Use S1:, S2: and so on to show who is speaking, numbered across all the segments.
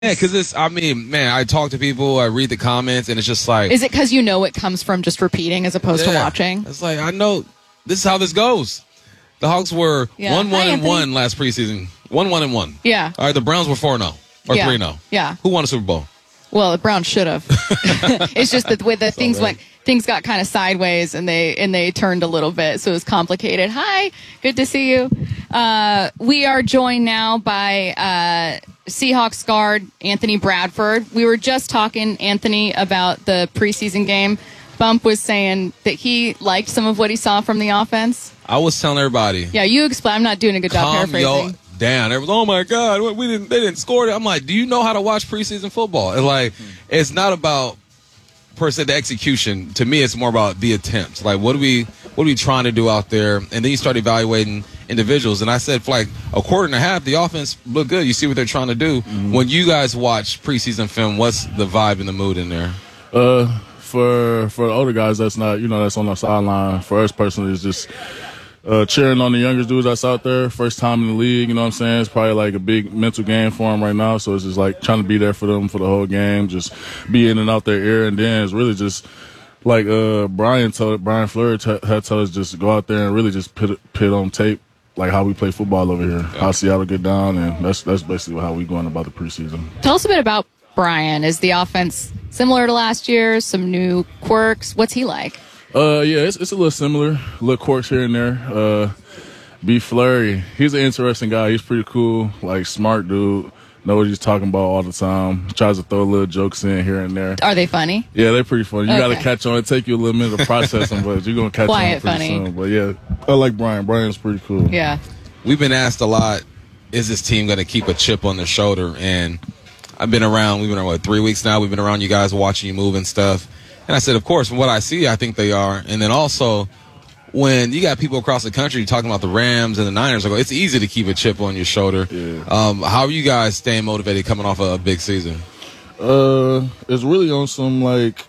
S1: Yeah, because I mean, man, I talk to people, I read the comments, and it's just like.
S2: Is it because you know it comes from just repeating as opposed to watching?
S1: It's like, I know this is how this goes. The Hawks were 1-1-1 last preseason. 1-1-1.
S2: Yeah.
S1: All right, the Browns were 4-0 or 3-0.
S2: Yeah.
S1: Who won a Super Bowl?
S2: Well, the Browns should have. It's just that the way that things got kind of sideways and they turned a little bit, so it was complicated. Hi, good to see you. We are joined now by Seahawks guard Anthony Bradford. We were just talking, Anthony, about the preseason game. Bump was saying that he liked some of what he saw from the offense.
S1: I was telling everybody.
S2: Yeah, you explain. I'm not doing a good job paraphrasing.
S1: Down. It was, oh my God, they didn't score it. I'm like, do you know how to watch preseason football? And like, it's not about per se the execution. To me, it's more about the attempts. Like, what are we trying to do out there? And then you start evaluating individuals. And I said, for like a quarter and a half, the offense looked good. You see what they're trying to do. Mm-hmm. When you guys watch preseason film, what's the vibe and the mood in there?
S3: For the older guys, that's not, that's on the sideline. For us personally, it's just cheering on the younger dudes that's out there, first time in the league, you know what I'm saying? It's probably like a big mental game for them right now, so it's just like trying to be there for them for the whole game, just be in and out their ear, and then it's really just like Brian Fleur had told us just go out there and really just put on tape like how we play football over here, how Seattle get down, and that's basically how we going about the preseason.
S2: Tell us a bit about Brian. Is the offense similar to last year? Some new quirks? What's he like?
S3: Yeah, it's a little similar. Little quirks here and there. B. Flurry, he's an interesting guy. He's pretty cool, like smart dude. Know what he's talking about all the time. Tries to throw little jokes in here and there.
S2: Are they funny?
S3: Yeah, they're pretty funny. You got to catch on. It take you a little minute to process them, but you're gonna catch on pretty soon. But yeah, I like Brian. Brian's pretty cool.
S2: Yeah.
S1: We've been asked a lot, is this team going to keep a chip on their shoulder? And we've been around, 3 weeks now? We've been around you guys, watching you move and stuff. And I said, of course, from what I see, I think they are. And then also, when you got people across the country talking about the Rams and the Niners, it's easy to keep a chip on your shoulder.
S3: Yeah.
S1: How are you guys staying motivated coming off a big season?
S3: It's really on some, like,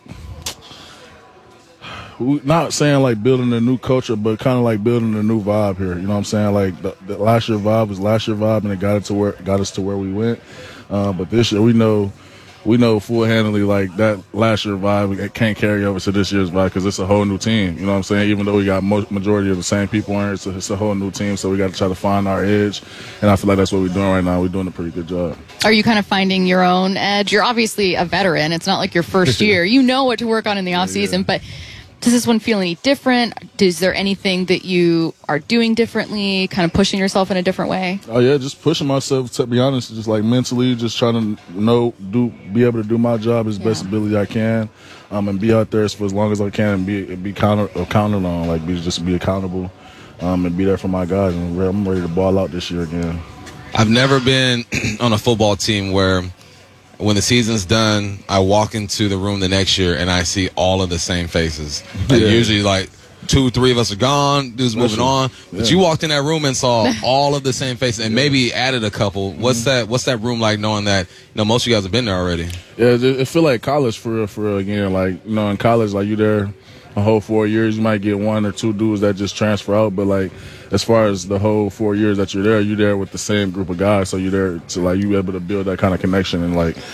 S3: not saying like building a new culture, but kind of like building a new vibe here. You know what I'm saying? Like the last year vibe was last year vibe, and it got us to where we went. But this year, we know full-handedly like that last year vibe it can't carry over to this year's vibe because it's a whole new team. You know what I'm saying? Even though we got majority of the same people in it, it's a whole new team. So we got to try to find our edge, and I feel like that's what we're doing right now. We're doing a pretty good job.
S2: Are you kind of finding your own edge? You're obviously a veteran. It's not like your first year. You know what to work on in the offseason, but does this one feel any different? Is there anything that you are doing differently, kind of pushing yourself in a different way?
S3: Oh, yeah, just pushing myself, to be honest, just like mentally, just trying to be able to do my job as best ability I can, and be out there for as long as I can and be counted on, like be accountable, and be there for my guys. And I'm ready to ball out this year again.
S1: I've never been on a football team where when the season's done, I walk into the room the next year and I see all of the same faces. Usually, like 2-3 of us are gone, dudes moving on. But you walked in that room and saw all of the same faces, and maybe added a couple. What's that room like, knowing that most of you guys have been there already?
S3: Yeah, it feel like college for real again. Like in college, like you there a whole 4 years, you might get 1 or 2 dudes that just transfer out, but like as far as the whole 4 years that you're there with the same group of guys, so you're there to like you able to build that kind of connection. And like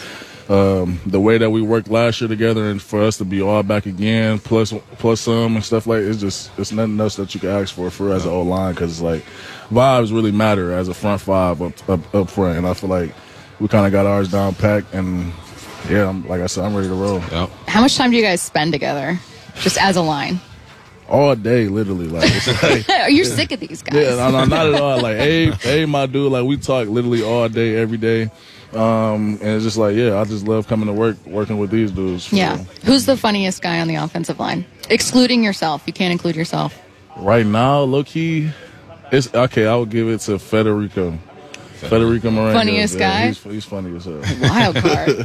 S3: the way that we worked last year together, and for us to be all back again plus some and stuff like it's nothing else that you can ask for as an O-line, because it's like vibes really matter as a front five up front, and I feel like we kind of got ours down packed, and like I said, I'm ready to roll.
S1: Yep.
S2: How much time do you guys spend together, just as a line?
S3: All day, literally. Like, it's like
S2: you're sick of these guys.
S3: Yeah, no, not at all. Like, hey, my dude. Like, we talk literally all day, every day, and it's just like, I just love coming to work, working with these dudes.
S2: Yeah. Who's the funniest guy on the offensive line, excluding yourself? You can't include yourself.
S3: Right now, low key, it's okay. I would give it to Federico Moran.
S2: Funniest guy.
S3: He's funny as hell.
S2: Wild card.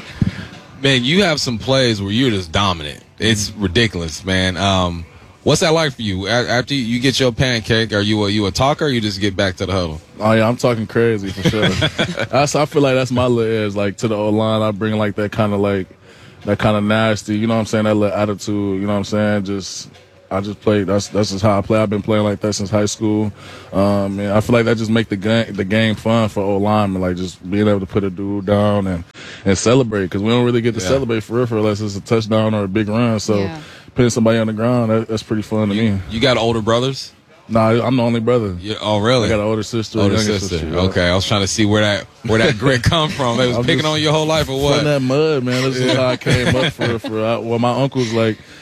S1: Man, you have some plays where you're just dominant. It's ridiculous, man. What's that like for you? After you get your pancake, are you a talker, or you just get back to the huddle?
S3: Oh, yeah, I'm talking crazy for sure. I feel like that's my little edge. Like, to the O-line, I bring that kind of nasty, you know what I'm saying, that little attitude, you know what I'm saying? Just, I just played. That's just how I play. I've been playing like that since high school. And I feel like that just make the game fun for O linemen, like just being able to put a dude down and celebrate, because we don't really get to celebrate for real unless it's a touchdown or a big run. So putting somebody on the ground, that's pretty fun to me.
S1: You got older brothers?
S3: Nah, I'm the only brother.
S1: Oh, really?
S3: I got an older sister.
S1: Older sister.
S3: Yeah.
S1: Okay, I was trying to see where that grit come from. They was picking on your whole life or what?
S3: From that mud, man. This is how I came up well, my uncles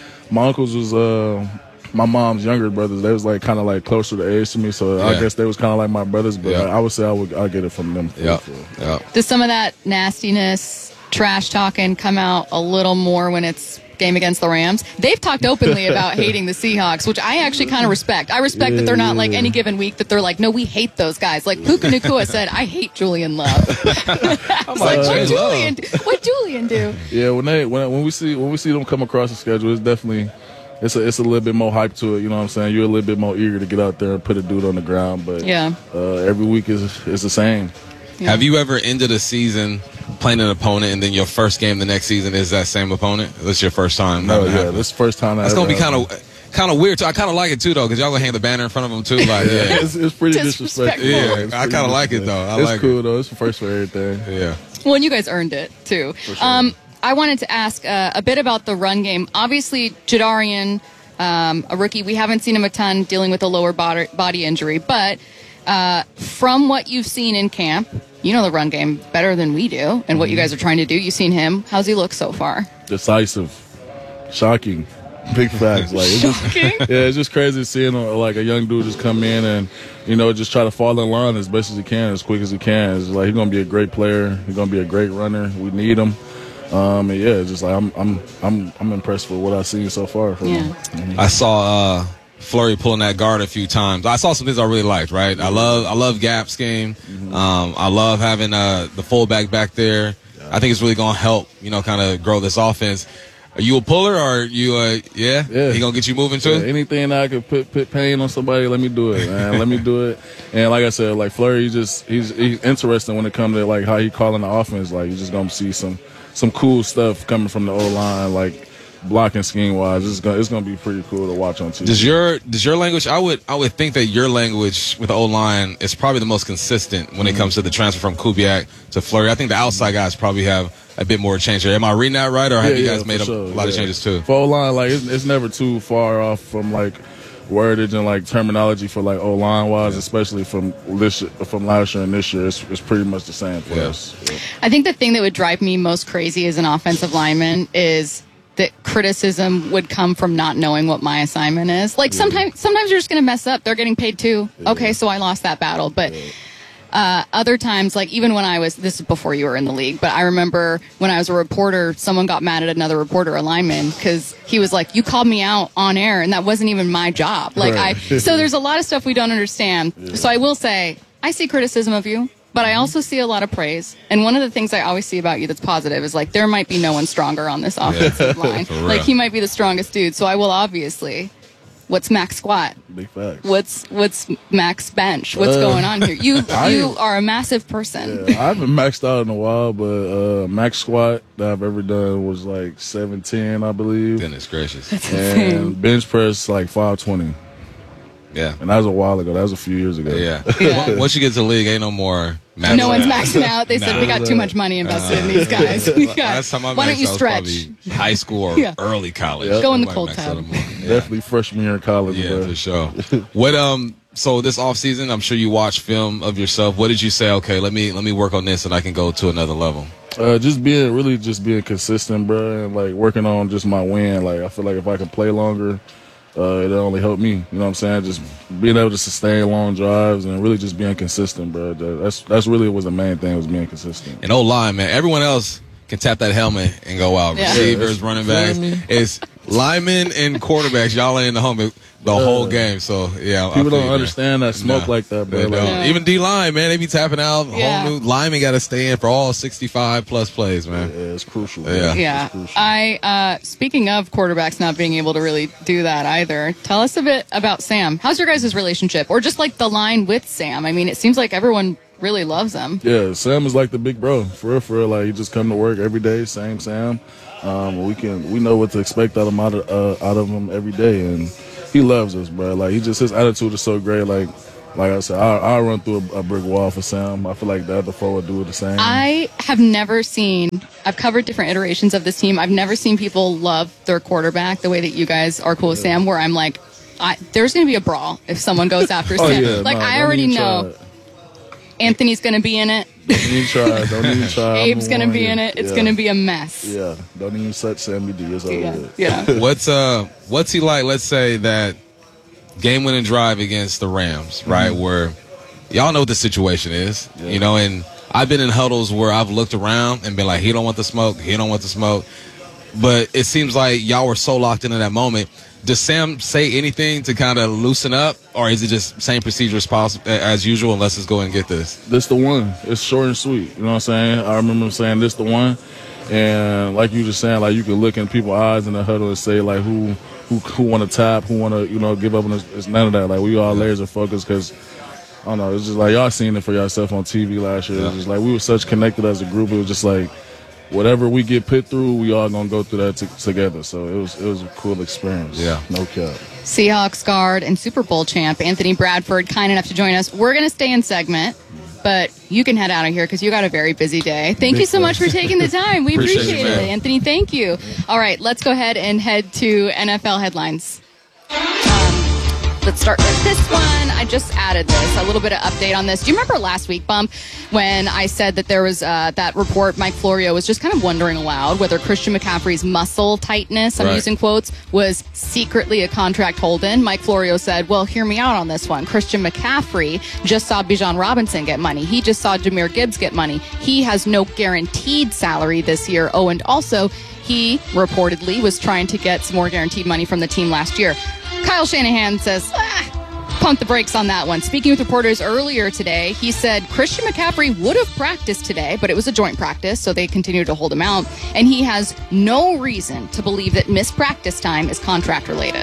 S3: was my mom's younger brothers. They was like kind of like closer to age to me, so I guess they was kind of like my brothers. But I would say I get it from them.
S1: Yeah.
S2: Does some of that nastiness, trash talking come out a little more when it's game against the Rams? They've talked openly about hating the Seahawks, which I actually kind of respect. I respect that they're not like any given week that they're like, no, we hate those guys. Like Puka Nacua said, I hate Julian Love.
S1: I'm like,
S2: what Julian do?
S3: Yeah, when we see them come across the schedule, it's definitely it's a little bit more hype to it. You know what I'm saying? You're a little bit more eager to get out there and put a dude on the ground. But every week is the same.
S1: Yeah. Have you ever ended a season playing an opponent and then your first game the next season is that same opponent? That's your first time?
S3: No, this is the first time.
S1: That's gonna be kind of weird too. I kind of like it too though, because y'all gonna hang the banner in front of them too. Like,
S3: it's pretty disrespectful.
S1: Yeah, I kind of like it though.
S3: It's cool though. It's the first for everything.
S1: Yeah.
S2: Well, and you guys earned it too.
S3: For sure.
S2: I wanted to ask a bit about the run game. Obviously, Jadarian, a rookie, we haven't seen him a ton dealing with a lower body injury, but from what you've seen in camp, you know the run game better than we do, and what you guys are trying to do. You've seen him. How's he look so far?
S3: Decisive, shocking, big facts. Like it's just crazy seeing like a young dude just come in and just try to fall in line as best as he can, as quick as he can. It's like he's gonna be a great player. He's gonna be a great runner. We need him. And it's just like I'm impressed with what I've seen so far from him.
S1: I saw Fleury pulling that guard a few times. I saw some things I really liked, right? I love gap scheme. I love having the fullback back there. I think it's really going to help, kind of grow this offense. Are you a puller or are you he going to get you moving too?
S3: Yeah, anything that I could put pain on somebody, let me do it, man. Let me do it. And like I said, like Fleury, he's interesting when it comes to like how he calling the offense. Like you're just going to see some cool stuff coming from the O-line, like blocking scheme wise. It's gonna be pretty cool to watch on TV.
S1: Does your language? I would think that your language with the O-line is probably the most consistent when it comes to the transfer from Kubiak to Fleury. I think the outside guys probably have a bit more change there. Am I reading that right, or have you guys made a lot of changes too?
S3: For O-line, like it's never too far off from like wordage and like terminology for like O-line wise, especially from last year and this year. It's pretty much the same for us. Yeah.
S2: I think the thing that would drive me most crazy as an offensive lineman is that criticism would come from not knowing what my assignment is. Like sometimes you're just going to mess up. They're getting paid too. Okay, so I lost that battle. But other times, like even when this is before you were in the league, but I remember when I was a reporter, someone got mad at another reporter, a lineman, because he was like, you called me out on air and that wasn't even my job. Like so there's a lot of stuff we don't understand. Yeah. So I will say, I see criticism of you, but I also see a lot of praise. And one of the things I always see about you that's positive is like there might be no one stronger on this offensive line. Like he might be the strongest dude. So I will obviously. What's max squat?
S3: Big facts.
S2: What's max bench? What's going on here? You are a massive person.
S3: Yeah, I haven't maxed out in a while, but max squat that I've ever done was like 710, I believe.
S1: Goodness gracious.
S2: That's insane.
S3: And bench press like 520.
S1: Yeah.
S3: And that was a while ago. That was a few years ago.
S1: Yeah. Once you get to the league, ain't no more maxing
S2: No one's maxing out. They said we got too much money invested in these guys.
S1: Last time I
S2: Why don't you
S1: maxed out was
S2: stretch?
S1: probably high school or early college.
S2: Go in the
S1: Nobody
S2: cold
S1: maxed out
S2: tub.
S1: anymore.
S3: Definitely freshman year in college.
S1: Yeah,
S3: bro.
S1: for sure. What so this off season, I'm sure you watched film of yourself. What did you say? Okay, let me work on this and I can go to another level.
S3: Just being consistent, bro, and like working on just my win. Like I feel like if I could play longer, it'll only help me. You know what I'm saying? Just being able to sustain long drives and really just being consistent, bro. That's really was the main thing, was being consistent.
S1: And O-line, man, everyone else can tap that helmet and go out.
S2: Yeah.
S1: Receivers, running backs. It's linemen and quarterbacks. Y'all are in the helmet the whole game. So, yeah.
S3: People don't understand that smoke like that, bro.
S1: Like, even D-line, man, they be tapping out.
S2: Yeah.
S1: Whole new linemen got to stay in for all 65-plus plays, man.
S3: Yeah, it's crucial. Bro.
S2: Yeah.
S3: It's crucial.
S2: Speaking of quarterbacks not being able to really do that either, tell us a bit about Sam. How's your guys' relationship? Or just like the line with Sam? I mean, it seems like everyone really loves him.
S3: Yeah, Sam is like the big bro. For real. Like, he just come to work every day, same Sam. We know what to expect out of him every day, and he loves us, bro. Like his attitude is so great. Like I said, I'll run through a brick wall for Sam. I feel like the other four would do the same.
S2: I have never seen, I've covered different iterations of this team. I've never seen people love their quarterback the way that you guys are cool with Sam, where I'm like, there's going to be a brawl if someone goes after Sam.
S3: Yeah,
S2: like, I already know Anthony's going to be in it.
S3: Don't even try. Don't even try.
S2: Abe's going to be in it. It's going to be a mess.
S3: Yeah. Don't even touch Sammy D. It's over with.
S2: Yeah.
S1: What's he like? Let's say that game-winning drive against the Rams, right? Where y'all know what the situation is, you know, and I've been in huddles where I've looked around and been like, he don't want the smoke, he don't want the smoke. But it seems like y'all were so locked into that moment. Does Sam say anything to kind of loosen up, or is it just same procedure as usual, and let's just go and get this?
S3: This the one. It's short and sweet. You know what I'm saying? I remember him saying this the one. And like you just saying, like you can look in people's eyes in the huddle and say, like, who want to tap, who want to, you know, give up on this. It's none of that. Like, we all laser focused because, I don't know, it's just like y'all seen it for yourself on TV last year. It's just like we were such connected as a group. It was just like, whatever we get put through, we all gonna go through that together. So it was a cool experience.
S1: Yeah,
S3: no cap.
S2: Seahawks guard and Super Bowl champ Anthony Bradford, kind enough to join us. We're gonna stay in segment, but you can head out of here because you got a very busy day. Thank you so much for taking the time. We appreciate it, Anthony. Thank you. All right, let's go ahead and head to NFL headlines. Let's start with this one. I just added this, a little bit of update on this. Do you remember last week, Bump, when I said that there was that report, Mike Florio was just kind of wondering aloud whether Christian McCaffrey's muscle tightness, I'm using quotes, was secretly a contract hold-in? Mike Florio said, well, hear me out on this one. Christian McCaffrey just saw Bijan Robinson get money. He just saw Jahmyr Gibbs get money. He has no guaranteed salary this year. Oh, and also, he reportedly was trying to get some more guaranteed money from the team last year. Kyle Shanahan says, pump the brakes on that one. Speaking with reporters earlier today, he said Christian McCaffrey would have practiced today, but it was a joint practice, so they continue to hold him out. And he has no reason to believe that missed practice time is contract related.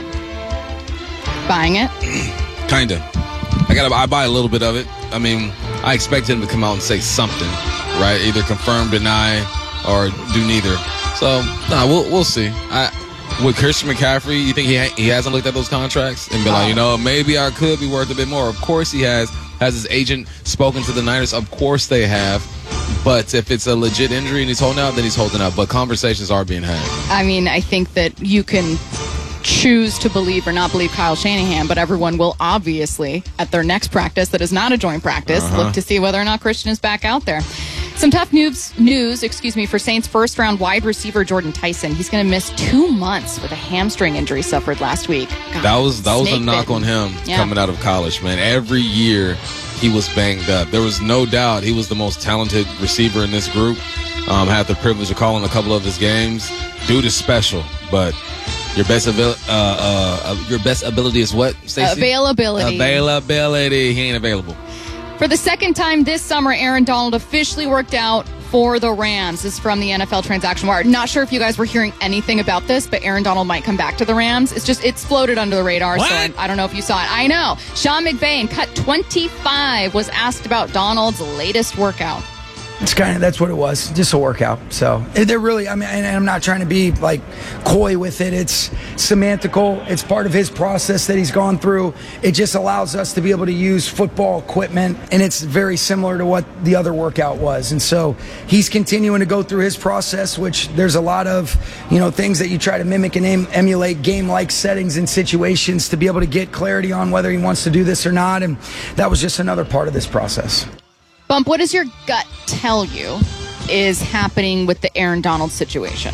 S2: Buying it?
S1: Kind of. I buy a little bit of it. I mean, I expect him to come out and say something, right? Either confirm, deny, or do neither. So, we'll see. With Christian McCaffrey, you think he hasn't looked at those contracts and been like, you know, maybe I could be worth a bit more? Of course he has. Has his agent spoken to the Niners? Of course they have. But if it's a legit injury and he's holding out, then he's holding out. But conversations are being had.
S2: I mean, I think that you can choose to believe or not believe Kyle Shanahan, but everyone will obviously, at their next practice that is not a joint practice, look to see whether or not Christian is back out there. Some tough news for Saints first-round wide receiver Jordan Tyson. He's going to miss 2 months with a hamstring injury suffered last week. God,
S1: that was a knock on him coming out of college, man. Every year he was banged up. There was no doubt he was the most talented receiver in this group. Had the privilege of calling a couple of his games. Dude is special, but your best ability is what, Stacey? Availability. He ain't available.
S2: For the second time this summer, Aaron Donald officially worked out for the Rams. This is from the NFL Transaction Wire. Not sure if you guys were hearing anything about this, but Aaron Donald might come back to the Rams. It's floated under the radar,
S1: what?
S2: So I don't know if you saw it. I know. Sean McVay in Cut 25 was asked about Donald's latest workout.
S4: That's what it was, just a workout. So they're really, I mean, and I'm not trying to be like coy with it. It's semantical. It's part of his process that he's gone through. It just allows us to be able to use football equipment, and it's very similar to what the other workout was. And so he's continuing to go through his process, which there's a lot of, things that you try to mimic and emulate game-like settings and situations to be able to get clarity on whether he wants to do this or not. And that was just another part of this process.
S2: Bump, what does your gut tell you is happening with the Aaron Donald situation?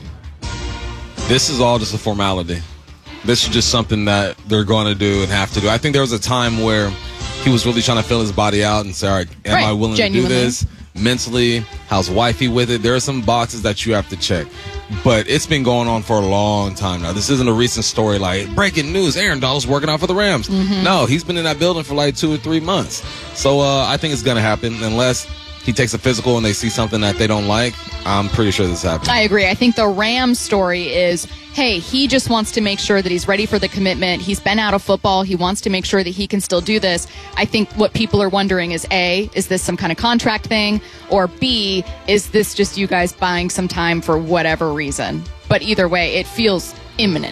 S1: This is all just a formality. This is just something that they're going to do and have to do. I think there was a time where he was really trying to fill his body out and say, all right, am I willing to do this? Mentally, how's wifey with it? There are some boxes that you have to check. But it's been going on for a long time now. This isn't a recent story like, breaking news, Aaron Donald's working out for the Rams. No, he's been in that building for like 2 or 3 months. So I think it's going to happen unless he takes a physical and they see something that they don't like. I'm pretty sure this happens. I
S2: agree. I think the Rams story is, hey, he just wants to make sure that he's ready for the commitment. He's been out of football. He wants to make sure that he can still do this. I think what people are wondering is, A, is this some kind of contract thing? Or B, is this just you guys buying some time for whatever reason? But either way, it feels imminent.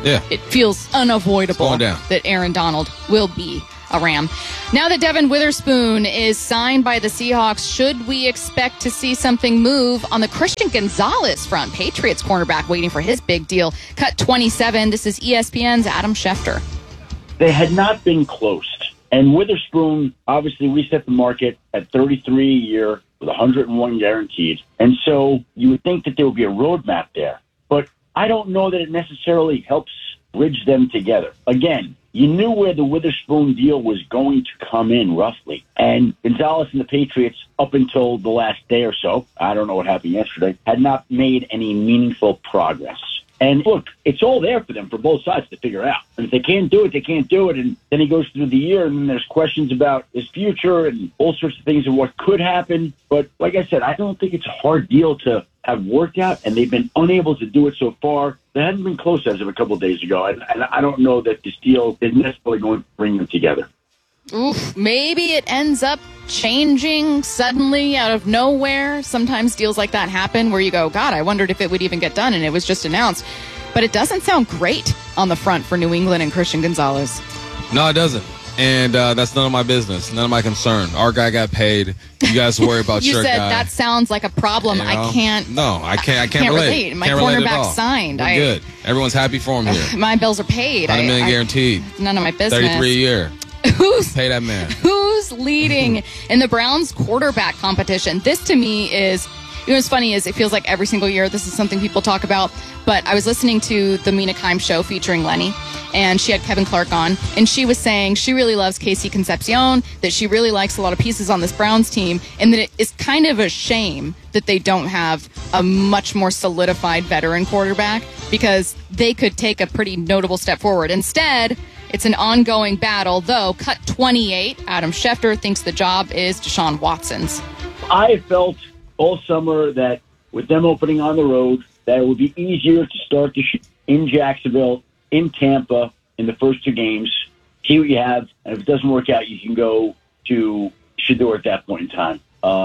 S1: Yeah.
S2: It feels unavoidable
S1: It's going down.
S2: that Aaron Donald will be a Ram. Now that Devin Witherspoon is signed by the Seahawks, should we expect to see something move on the Christian Gonzalez front? Patriots cornerback waiting for his big deal. Cut 27. This is ESPN's Adam Schefter.
S5: They had not been closed. And Witherspoon obviously reset the market at 33 a year with 101 guaranteed. And so you would think that there would be a roadmap there. But I don't know that it necessarily helps bridge them together. Again, you knew where the Witherspoon deal was going to come in, roughly. And Gonzalez and the Patriots, up until the last day or so, I don't know what happened yesterday, had not made any meaningful progress. And look, it's all there for them, for both sides to figure out. And if they can't do it, they can't do it. And then he goes through the year, and then there's questions about his future and all sorts of things and what could happen. But like I said, I don't think it's a hard deal to have worked out, and they've been unable to do it so far. They hadn't been close as of a couple of days ago. And I don't know that this deal is necessarily going to bring them together.
S2: Oof, maybe it ends up changing suddenly out of nowhere. Sometimes deals like that happen where you go, God, I wondered if it would even get done, and it was just announced. But it doesn't sound great on the front for New England and Christian Gonzalez.
S1: No, it doesn't. And that's none of my business, none of my concern. Our guy got paid. You guys worry about
S2: You
S1: your
S2: said
S1: guy.
S2: that sounds like a problem.
S1: You know?
S2: I can't.
S1: No, I can't relate.
S2: My
S1: Can't relate at
S2: cornerback
S1: all.
S2: signed.
S1: We're good. Everyone's happy for him here.
S2: My bills are paid.
S1: $100 million guaranteed.
S2: None of my business.
S1: 33 a year. Pay that man.
S2: Who's leading in the Browns quarterback competition? This to me is, you know what's funny is it feels like every single year this is something people talk about. But I was listening to the Mina Kimes show featuring Lenny, and she had Kevin Clark on, and she was saying she really loves Casey Concepcion, that she really likes a lot of pieces on this Browns team, and that it is kind of a shame that they don't have a much more solidified veteran quarterback because they could take a pretty notable step forward. Instead, it's an ongoing battle, though. Cut 28, Adam Schefter thinks the job is Deshaun Watson's.
S5: I felt all summer that with them opening on the road, that it would be easier to start in Jacksonville, in Tampa, in the first two games, see what you have, and if it doesn't work out, you can go to Shedeur at that point in time.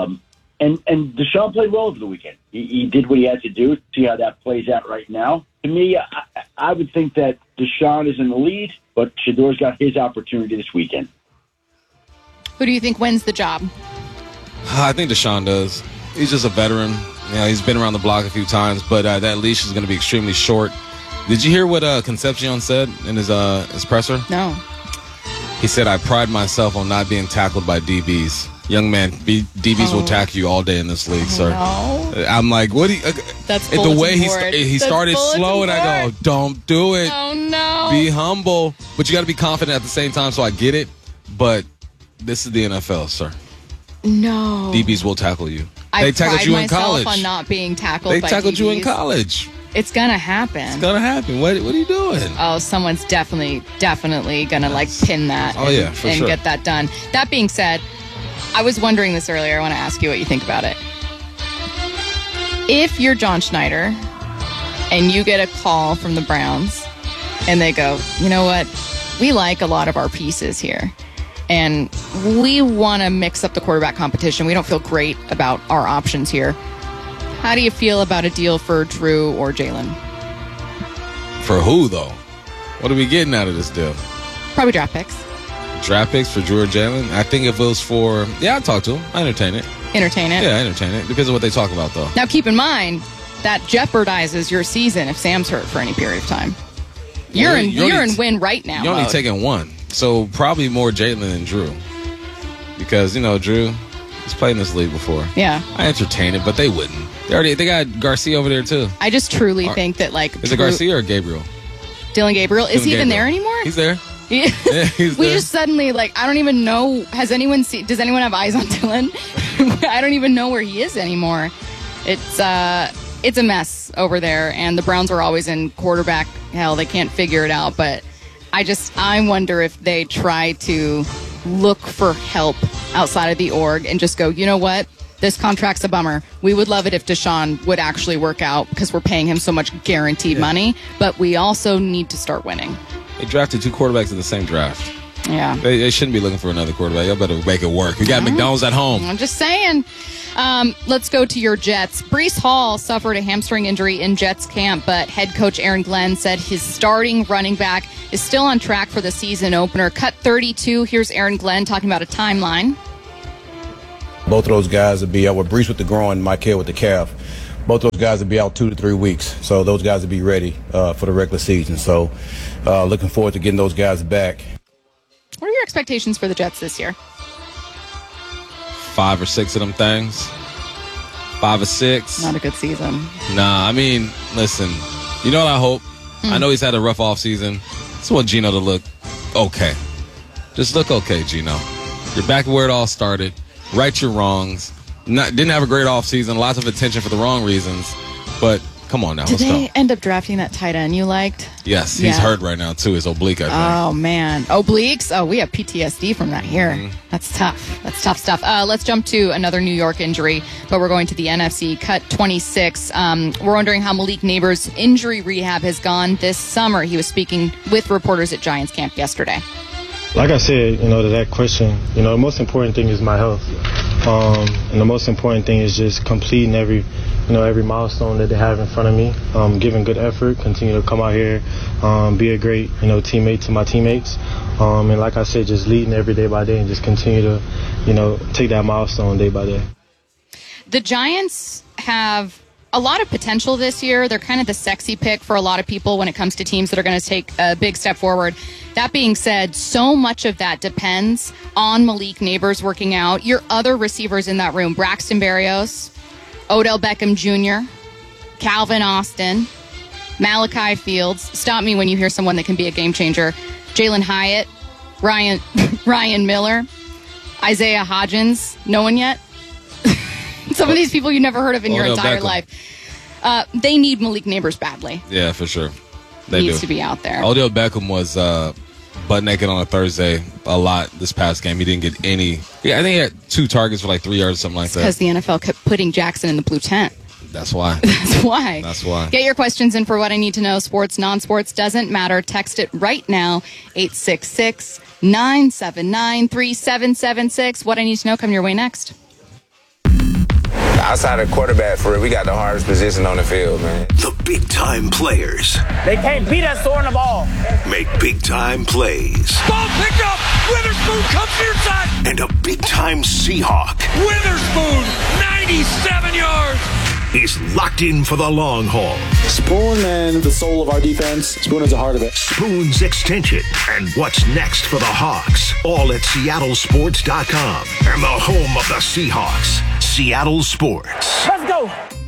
S5: And Deshaun played well over the weekend. He did what he had to do. See how that plays out right now. To me, I would think that Deshaun is in the lead, but Shedeur's got his opportunity this weekend.
S2: Who do you think wins the job?
S1: I think Deshaun does. He's just a veteran. You know, he's been around the block a few times, but that leash is going to be extremely short. Did you hear what Concepcion said in his presser?
S2: No.
S1: He said, I pride myself on not being tackled by DBs. Young man, DBs will tackle you all day in this league, sir.
S2: No.
S1: I'm like, what do you...
S2: That's
S1: the way
S2: board.
S1: he started slow, and I go, don't do it.
S2: Oh, no.
S1: Be humble. But you got to be confident at the same time, so I get it. But this is the NFL, sir.
S2: No.
S1: DBs will tackle you.
S2: I
S1: tackled you in
S2: myself
S1: college.
S2: on not being tackled
S1: They
S2: by
S1: tackled you in
S2: DBs.
S1: college.
S2: It's gonna happen.
S1: It's gonna happen. What are you doing?
S2: Oh, someone's definitely gonna pin that.
S1: Oh, yeah, for
S2: and
S1: sure.
S2: get that done. That being said, I was wondering this earlier. I want to ask you what you think about it. If you're John Schneider and you get a call from the Browns and they go, you know what, we like a lot of our pieces here and we want to mix up the quarterback competition. We don't feel great about our options here. How do you feel about a deal for Drew or Jalen?
S1: For who, though? What are we getting out of this deal?
S2: Probably draft picks.
S1: Draft picks for Drew or Jalen? I think if it was for... Yeah, I'd talk to him. I entertain it.
S2: Entertain it.
S1: Yeah, I entertain it. Depends on what they talk about, though.
S2: Now, keep in mind, that jeopardizes your season if Sam's hurt for any period of time. You're in win right now.
S1: You're only
S2: mode.
S1: taking one. So probably more Jalen than Drew. Because, Drew, he's played in this league before.
S2: Yeah.
S1: I entertain it, but they wouldn't. They got Garcia over there, too.
S2: I just truly think that,
S1: Is it Garcia or Gabriel?
S2: Dylan Gabriel. Is he even
S1: Gabriel.
S2: there anymore?
S1: He's there.
S2: Yeah,
S1: he's
S2: we
S1: there.
S2: just suddenly, I don't even know. Does anyone have eyes on Dylan? I don't even know where he is anymore. It's a mess over there, and the Browns are always in quarterback hell. They can't figure it out, but I wonder if they try to look for help outside of the org and just go, you know what? This contract's a bummer. We would love it if Deshaun would actually work out because we're paying him so much guaranteed money, but we also need to start winning.
S1: They drafted 2 quarterbacks in the same draft.
S2: Yeah.
S1: They shouldn't be looking for another quarterback. Y'all better make it work. We got McDonald's at home.
S2: I'm just saying. Let's go to your Jets. Breece Hall suffered a hamstring injury in Jets camp, but head coach Aaron Glenn said his starting running back is still on track for the season opener. Cut 32. Here's Aaron Glenn talking about a timeline.
S6: Both of those guys would be out with Breece with the groin, Mike Hill with the calf. Both those guys would be out 2 to 3 weeks. So those guys would be ready for the regular season. So looking forward to getting those guys back.
S2: What are your expectations for the Jets this year?
S1: 5 or 6 of them things. 5 or 6.
S2: Not a good season.
S1: Nah, I mean, listen. You know what I hope? I know he's had a rough offseason. I just want Geno to look okay. Just look okay, Geno. You're back where it all started. Right your wrongs. Didn't have a great offseason. Lots of attention for the wrong reasons. But come on now,
S2: Did
S1: let's
S2: they
S1: go.
S2: end up drafting that tight end you liked?
S1: Yes, he's hurt right now, too. His oblique, I think.
S2: Oh, man. Obliques? Oh, we have PTSD from that here. That's tough. That's tough stuff. Let's jump to another New York injury, but we're going to the NFC. Cut 26. We're wondering how Malik Neighbors' injury rehab has gone this summer. He was speaking with reporters at Giants camp yesterday.
S7: Like I said, to that question, the most important thing is my health. And the most important thing is just completing every milestone that they have in front of me, giving good effort, continue to come out here, be a great, teammate to my teammates. And like I said, just leading every day by day and just continue to, take that milestone day by day.
S2: The Giants have a lot of potential this year. They're kind of the sexy pick for a lot of people when it comes to teams that are going to take a big step forward. That being said, so much of that depends on Malik Neighbors working out. Your other receivers in that room, Braxton Berrios, Odell Beckham Jr., Calvin Austin, Malachi Fields. Stop me when you hear someone that can be a game changer. Jalen Hyatt, Ryan Miller, Isaiah Hodgins. No one yet? Some of these people you never heard of in your entire life. They need Malik Neighbors badly.
S1: Yeah, for sure.
S2: They needs to be out there.
S1: Odell Beckham was butt naked on a Thursday a lot this past game. He didn't get any. Yeah, I think he had 2 targets for like 3 yards, something like that.
S2: Because the NFL kept putting Jackson in the blue tent.
S1: That's why.
S2: That's why.
S1: That's why.
S2: Get your questions in for What I Need to Know. Sports, non-sports, doesn't matter. Text it right now, 866-979-3776. What I Need to Know coming your way next.
S8: Outside of quarterback, for real, we got the hardest position on the field, man.
S9: The big-time players.
S10: They can't beat us throwing the ball.
S9: Make big-time plays.
S10: Ball picked up. Witherspoon comes near side.
S9: And a big-time Seahawk.
S10: Witherspoon, 97 yards.
S9: He's locked in for the long haul.
S11: Spoon and the soul of our defense. Spoon is the heart of it.
S9: Spoon's extension. And what's next for the Hawks. All at SeattleSports.com. And the home of the Seahawks. Seattle Sports.
S10: Let's go.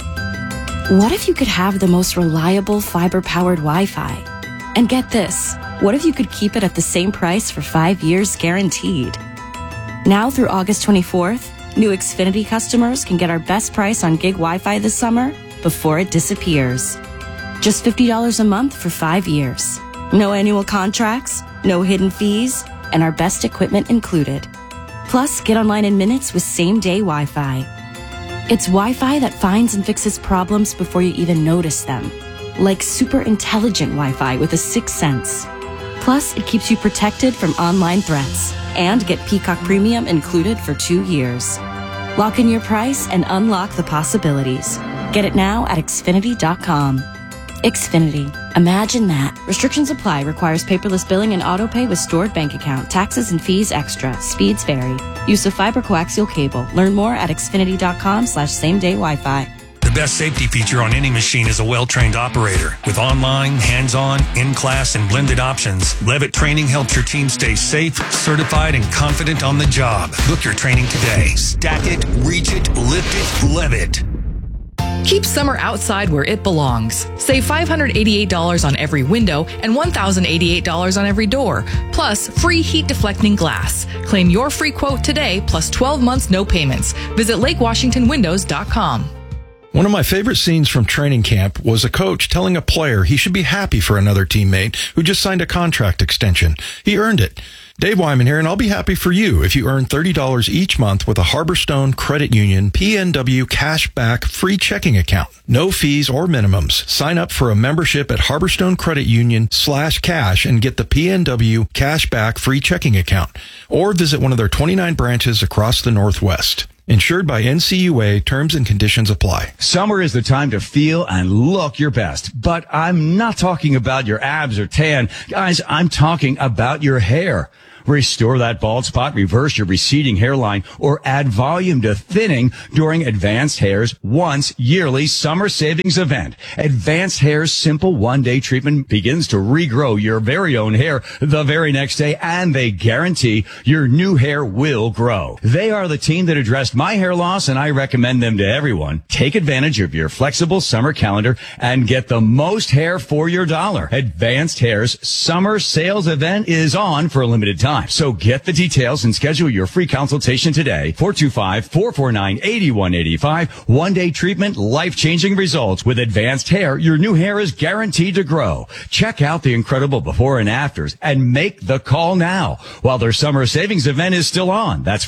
S12: What if you could have the most reliable fiber-powered Wi-Fi? And get this, what if you could keep it at the same price for 5 years guaranteed? Now through August 24th, new Xfinity customers can get our best price on gig Wi-Fi this summer before it disappears. Just $50 a month for 5 years. No annual contracts, no hidden fees, and our best equipment included. Plus, get online in minutes with same-day Wi-Fi. It's Wi-Fi that finds and fixes problems before you even notice them. Like super intelligent Wi-Fi with a 6th sense. Plus, it keeps you protected from online threats. And get Peacock Premium included for 2 years. Lock in your price and unlock the possibilities. Get it now at Xfinity.com. Xfinity. Imagine that. Restrictions apply. Requires paperless billing and autopay with stored bank account. Taxes and fees extra. Speeds vary. Use of fiber coaxial cable. Learn more at Xfinity.com/same-day Wi-Fi.
S13: The best safety feature on any machine is a well-trained operator. With online, hands-on, in-class, and blended options, Levitt Training helps your team stay safe, certified, and confident on the job. Book your training today. Stack it, reach it, lift it, Levitt.
S14: Keep summer outside where it belongs. Save $588 on every window and $1,088 on every door. Plus, free heat deflecting glass. Claim your free quote today, plus 12 months no payments. Visit LakeWashingtonWindows.com.
S15: One of my favorite scenes from training camp was a coach telling a player he should be happy for another teammate who just signed a contract extension. He earned it. Dave Wyman here, and I'll be happy for you if you earn $30 each month with a Harborstone Credit Union PNW Cashback free checking account. No fees or minimums. Sign up for a membership at Harborstone Credit Union/cash and get the PNW Cashback free checking account. Or visit one of their 29 branches across the Northwest. Insured by NCUA. Terms and conditions apply.
S16: Summer is the time to feel and look your best. But I'm not talking about your abs or tan. Guys, I'm talking about your hair. Restore that bald spot, reverse your receding hairline, or add volume to thinning during Advanced Hair's once yearly summer savings event. Advanced Hair's simple one-day treatment begins to regrow your very own hair the very next day, and they guarantee your new hair will grow. They are the team that addressed my hair loss, and I recommend them to everyone. Take advantage of your flexible summer calendar and get the most hair for your dollar. Advanced Hair's summer sales event is on for a limited time. So get the details and schedule your free consultation today. 425-449-8185. One-day treatment, life-changing results. With Advanced Hair, your new hair is guaranteed to grow. Check out the incredible before and afters and make the call now while their summer savings event is still on. That's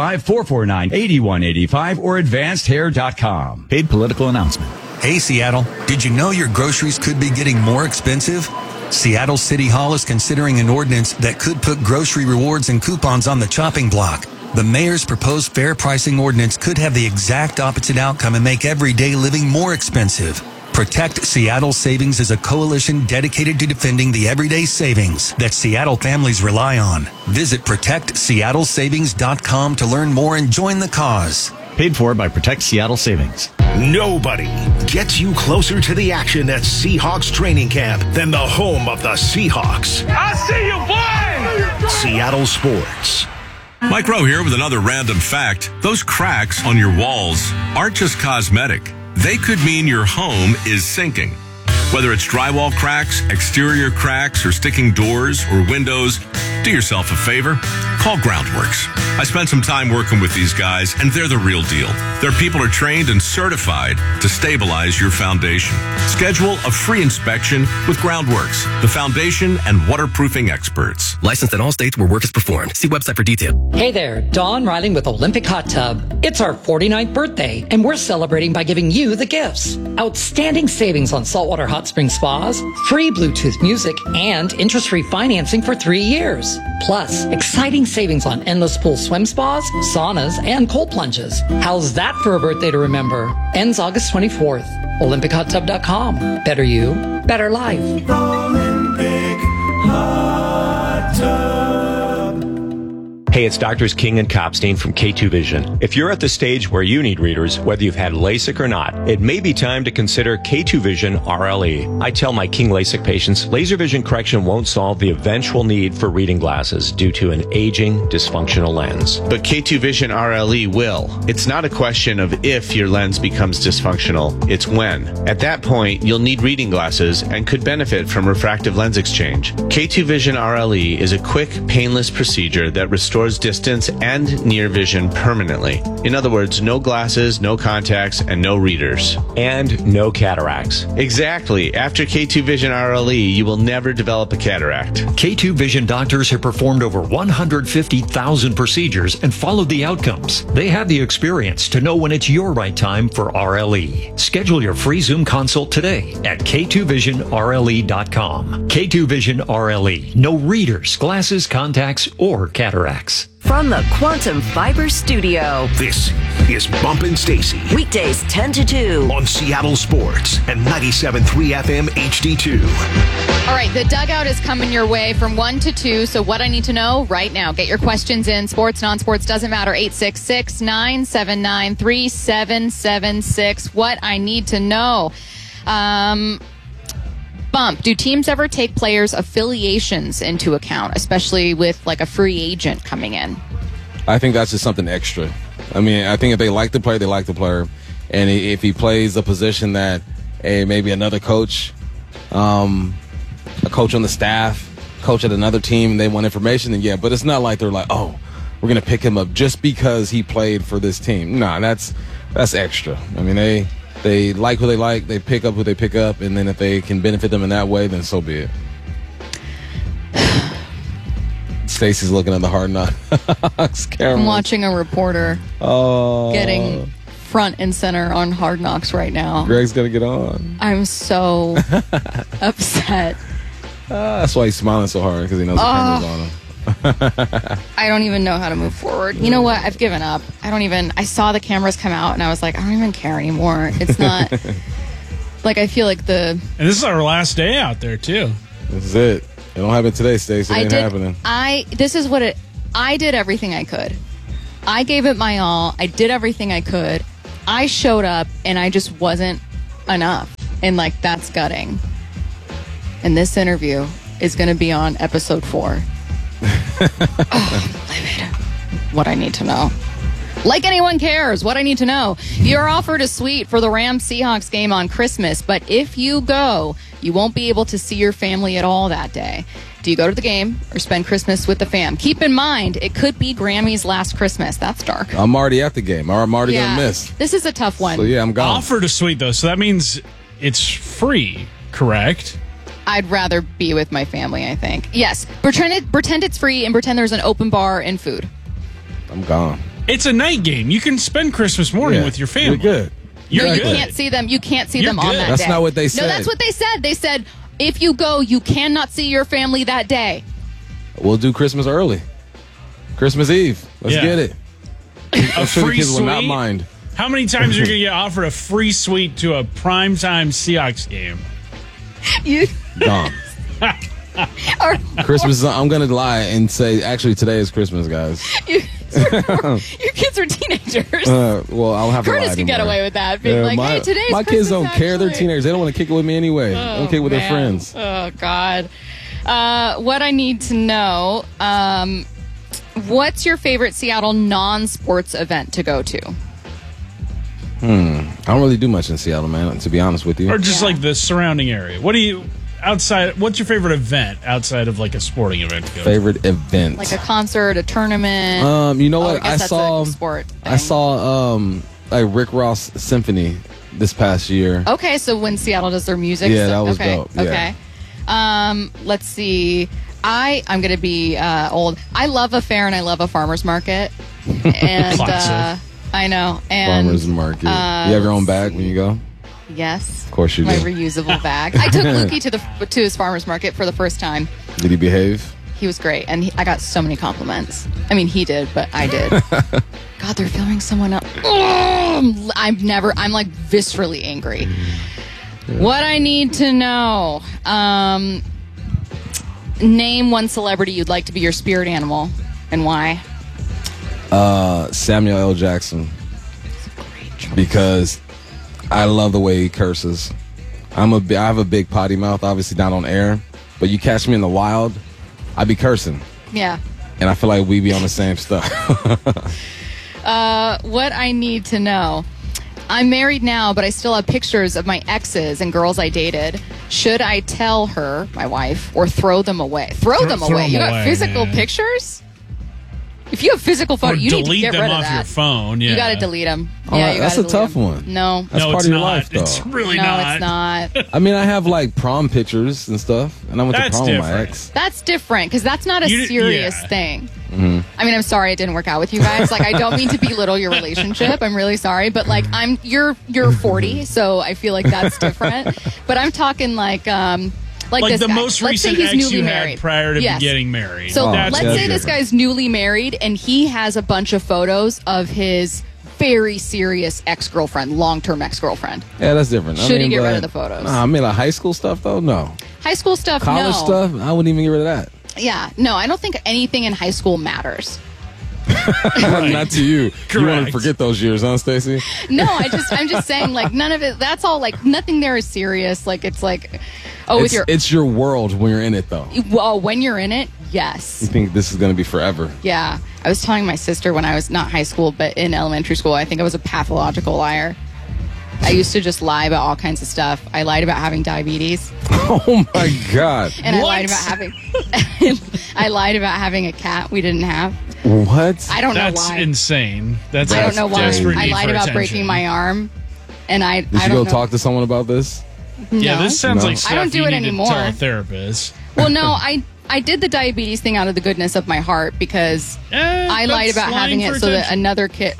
S16: 425-449-8185 or advancedhair.com.
S17: Paid political announcement.
S13: Hey, Seattle, did you know your groceries could be getting more expensive? Seattle City Hall is considering an ordinance that could put grocery rewards and coupons on the chopping block. The mayor's proposed fair pricing ordinance could have the exact opposite outcome and make everyday living more expensive. Protect Seattle Savings is a coalition dedicated to defending the everyday savings that Seattle families rely on. Visit ProtectSeattleSavings.com to learn more and join the cause.
S17: Paid for by Protect Seattle Savings.
S9: Nobody gets you closer to the action at Seahawks training camp than the home of the Seahawks.
S10: I see you, boy!
S9: Seattle Sports.
S18: Mike Rowe here with another random fact. Those cracks on your walls aren't just cosmetic. They could mean your home is sinking. Whether it's drywall cracks, exterior cracks, or sticking doors or windows, do yourself a favor. Call Groundworks. I spent some time working with these guys, and they're the real deal. Their people are trained and certified to stabilize your foundation. Schedule a free inspection with Groundworks, the foundation and waterproofing experts.
S19: Licensed in all states where work is performed. See website for details.
S20: Hey there, Dawn Riley with Olympic Hot Tub. It's our 49th birthday, and we're celebrating by giving you the gifts. Outstanding savings on saltwater hot spring spas, free Bluetooth music, and interest-free financing for 3 years. Plus, exciting savings on endless pool swim spas, saunas, and cold plunges. How's that for a birthday to remember? Ends August 24th. OlympicHotTub.com. Better you, better life.
S21: Olympic Hot Tub. Hey, it's Doctors King and Copstein from K2 Vision. If you're at the stage where you need readers, whether you've had LASIK or not, it may be time to consider K2 Vision RLE. I tell my King LASIK patients, laser vision correction won't solve the eventual need for reading glasses due to an aging, dysfunctional lens.
S22: But K2 Vision RLE will. It's not a question of if your lens becomes dysfunctional, it's when. At that point, you'll need reading glasses and could benefit from refractive lens exchange. K2 Vision RLE is a quick, painless procedure that restores distance and near vision permanently. In other words, no glasses, no contacts, and no readers.
S21: And no cataracts.
S22: Exactly. After K2 Vision RLE, you will never develop a cataract.
S23: K2 Vision doctors have performed over 150,000 procedures and followed the outcomes. They have the experience to know when it's your right time for RLE. Schedule your free Zoom consult today at K2VisionRLE.com. K2 Vision RLE. No readers, glasses, contacts, or cataracts.
S24: From the Quantum Fiber Studio.
S9: This is Bumpin' Stacy.
S24: Weekdays 10 to 2.
S9: On Seattle Sports and 97.3 FM HD2.
S2: All right, the dugout is coming your way from 1 to 2. So what I need to know right now, get your questions in. Sports, non-sports, doesn't matter. 866-979-3776. What I need to know. Bump, do teams ever take players' affiliations into account, especially with like a free agent coming in?
S1: I think that's just something extra. I mean, I think if they like the player, they like the player. And if he plays a position that maybe another coach, a coach on the staff, coach at another team, they want information, then yeah. But it's not like they're like, oh, we're going to pick him up just because he played for this team. Nah, that's extra. I mean, they like who they like, they pick up who they pick up, and then if they can benefit them in that way, then so be it. Stacy's looking at the Hard Knocks camera.
S2: I'm watching a reporter getting front and center on Hard Knocks right now.
S1: Greg's going to get on.
S2: I'm so upset.
S1: That's why he's smiling so hard, because he knows the camera's on him.
S2: I don't even know how to move forward. You know what? I've given up. I saw the cameras come out and I was like, I don't even care anymore. It's not like I feel like
S3: And this is our last day out there too.
S1: This is it. It don't happen today, Stacey. It ain't happening.
S2: I did everything I could. I gave it my all. I did everything I could. I showed up and I just wasn't enough. And like, that's gutting. And this interview is going to be on episode 4. What I need to know. Like anyone cares, what I need to know. You're offered a suite for the Rams-Seahawks game on Christmas, but if you go, you won't be able to see your family at all that day. Do you go to the game or spend Christmas with the fam? Keep in mind, it could be Grammy's last Christmas. That's dark.
S1: I'm already at the game. I'm already going to miss.
S2: This is a tough one.
S1: So, yeah, I'm gone.
S3: Offered a suite, though, so that means it's free, correct?
S2: I'd rather be with my family, I think. Yes. Pretend it's free and pretend there's an open bar and food.
S1: I'm gone.
S3: It's a night game. You can spend Christmas morning with your family.
S1: You're good.
S2: You can't see them. You can't see them on that day.
S1: That's not what they said.
S2: No, that's what they said. They said, if you go, you cannot see your family that day.
S1: We'll do Christmas early. Christmas Eve. Let's get it. I'm sure the kids will not mind.
S3: How many times are you going to get offered a free suite to a primetime Seahawks game?
S1: Gone. Christmas. I'm going to lie and say, actually, today is Christmas, guys.
S2: Your kids are teenagers.
S1: Well, I'll have to lie
S2: Curtis can get away with that. Being like, hey, today's
S1: my
S2: Christmas,
S1: kids don't care. They're teenagers. They don't want to kick it with me anyway. They don't kick it with their friends.
S2: Oh, God. What I need to know, what's your favorite Seattle non-sports event to go to?
S1: I don't really do much in Seattle, man, to be honest with you.
S3: Or just like the surrounding area. What's your favorite event outside of like a sporting event?
S1: Favorite event?
S2: Like a concert, a tournament?
S1: You know what?
S2: I saw a sport thing.
S1: I saw like Rick Ross Symphony this past year.
S2: Okay, so when Seattle does their music
S1: that
S2: stuff.
S1: was dope. Yeah.
S2: Okay. Let's see. I'm going to be old. I love a fair and I love a farmer's market. And I know. And
S1: farmer's market. You have your own bag when you go?
S2: Yes.
S1: Of course you do.
S2: My reusable bag. I took Lukey to his farmer's market for the first time.
S1: Did he behave?
S2: He was great, and I got so many compliments. I mean, he did, but I did. God, they're filming someone else. Oh, I'm like viscerally angry. Yeah. What I need to know. Name one celebrity you'd like to be your spirit animal, and why?
S1: Samuel L. Jackson.
S2: That's a great choice.
S1: Because I love the way he curses. I have a big potty mouth, obviously not on air, but you catch me in the wild, I be cursing.
S2: Yeah.
S1: And I feel like we be on the same stuff.
S2: What I need to know. I'm married now, but I still have pictures of my exes and girls I dated. Should I tell her, my wife, or throw them away? Throw them away. You got physical pictures? If you have physical photos, you need to get rid of that.
S3: Delete them off your phone. Yeah.
S2: You got to delete them.
S1: Oh,
S2: Yeah,
S1: that's a tough one.
S2: No.
S1: That's part of your life, though.
S3: It's really
S2: no,
S3: not.
S2: it's not.
S1: I mean, I have like prom pictures and stuff, and I went to prom with my ex.
S2: That's different because that's not a serious thing.
S1: Mm-hmm.
S2: I mean, I'm sorry it didn't work out with you guys. Like, I don't mean to belittle your relationship. I'm really sorry, but like, you're 40, so I feel like that's different. But I'm talking like this
S3: the
S2: guy.
S3: most
S2: Let's say
S3: recent
S2: he's
S3: ex
S2: newly
S3: you
S2: married.
S3: had prior to
S2: Yes.
S3: getting married.
S2: So let's say
S1: different.
S2: this guy's newly married and he has a bunch of photos of his very serious ex-girlfriend, long-term ex-girlfriend.
S1: Yeah, that's different.
S2: Should he get rid of the photos?
S1: Nah, I mean, like high school stuff, though? No.
S2: High school stuff,
S1: College
S2: no.
S1: stuff? I wouldn't even get rid of that.
S2: Yeah, no, I don't think anything in high school matters.
S1: Not to you.
S3: Correct.
S1: You want to forget those years, huh, Stacey?
S2: No, I'm just saying, like, none of it, that's all, like, nothing there is serious. Like, it's like,
S1: It's your world when you're in it, though.
S2: Well, when you're in it, yes.
S1: You think this is going to be forever.
S2: Yeah. I was telling my sister when I was not high school, but in elementary school, I think I was a pathological liar. I used to just lie about all kinds of stuff. I lied about having diabetes.
S1: Oh my God.
S2: And I lied about having a cat we didn't have.
S1: What?
S2: I don't know why.
S3: That's insane. I
S2: don't know why. I lied about breaking my arm. And
S1: Did you go talk to someone about this?
S2: No.
S3: Yeah, this sounds like stuff
S2: I don't do
S3: you
S2: it
S3: need to
S2: anymore.
S3: tell a therapist.
S2: Well, no, I did the diabetes thing out of the goodness of my heart because I lied about having it so that another kid...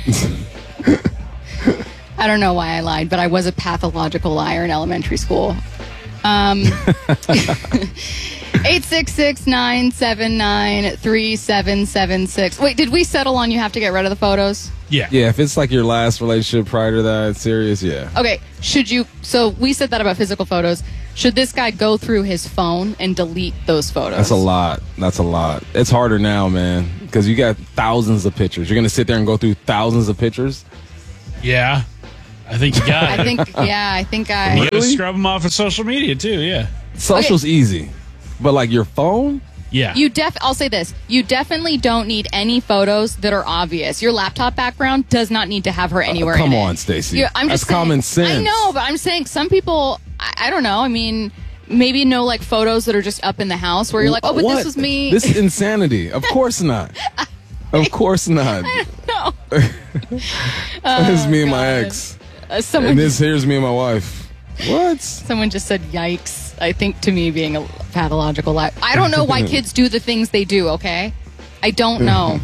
S2: I don't know why I lied, but I was a pathological liar in elementary school. 866-979-3776. Wait, did we settle on you have to get rid of the photos?
S3: Yeah.
S1: Yeah, if it's like your last relationship prior to that, serious, yeah.
S2: Okay, so we said that about physical photos. Should this guy go through his phone and delete those photos?
S1: That's a lot. It's harder now, man, because you got thousands of pictures. You're going to sit there and go through thousands of pictures?
S3: Yeah. I think you got it.
S2: I think
S3: You gotta scrub them off of social media, too, yeah.
S1: Social's easy, but like your phone?
S3: Yeah.
S2: I'll say this. You definitely don't need any photos that are obvious. Your laptop background does not need to have her anywhere in it.
S1: Come on, Stacey.
S2: That's
S1: common sense.
S2: I know, but I'm saying some people, I don't know. I mean, maybe no like photos that are just up in the house where you're like, oh, but this was me.
S1: This is insanity. Of course not. Of course not.
S2: No.
S1: This is me and my ex. Here's me and my wife. What?
S2: Someone just said, yikes. I think to me being a pathological lie. I don't know why kids do the things they do, okay? I don't know.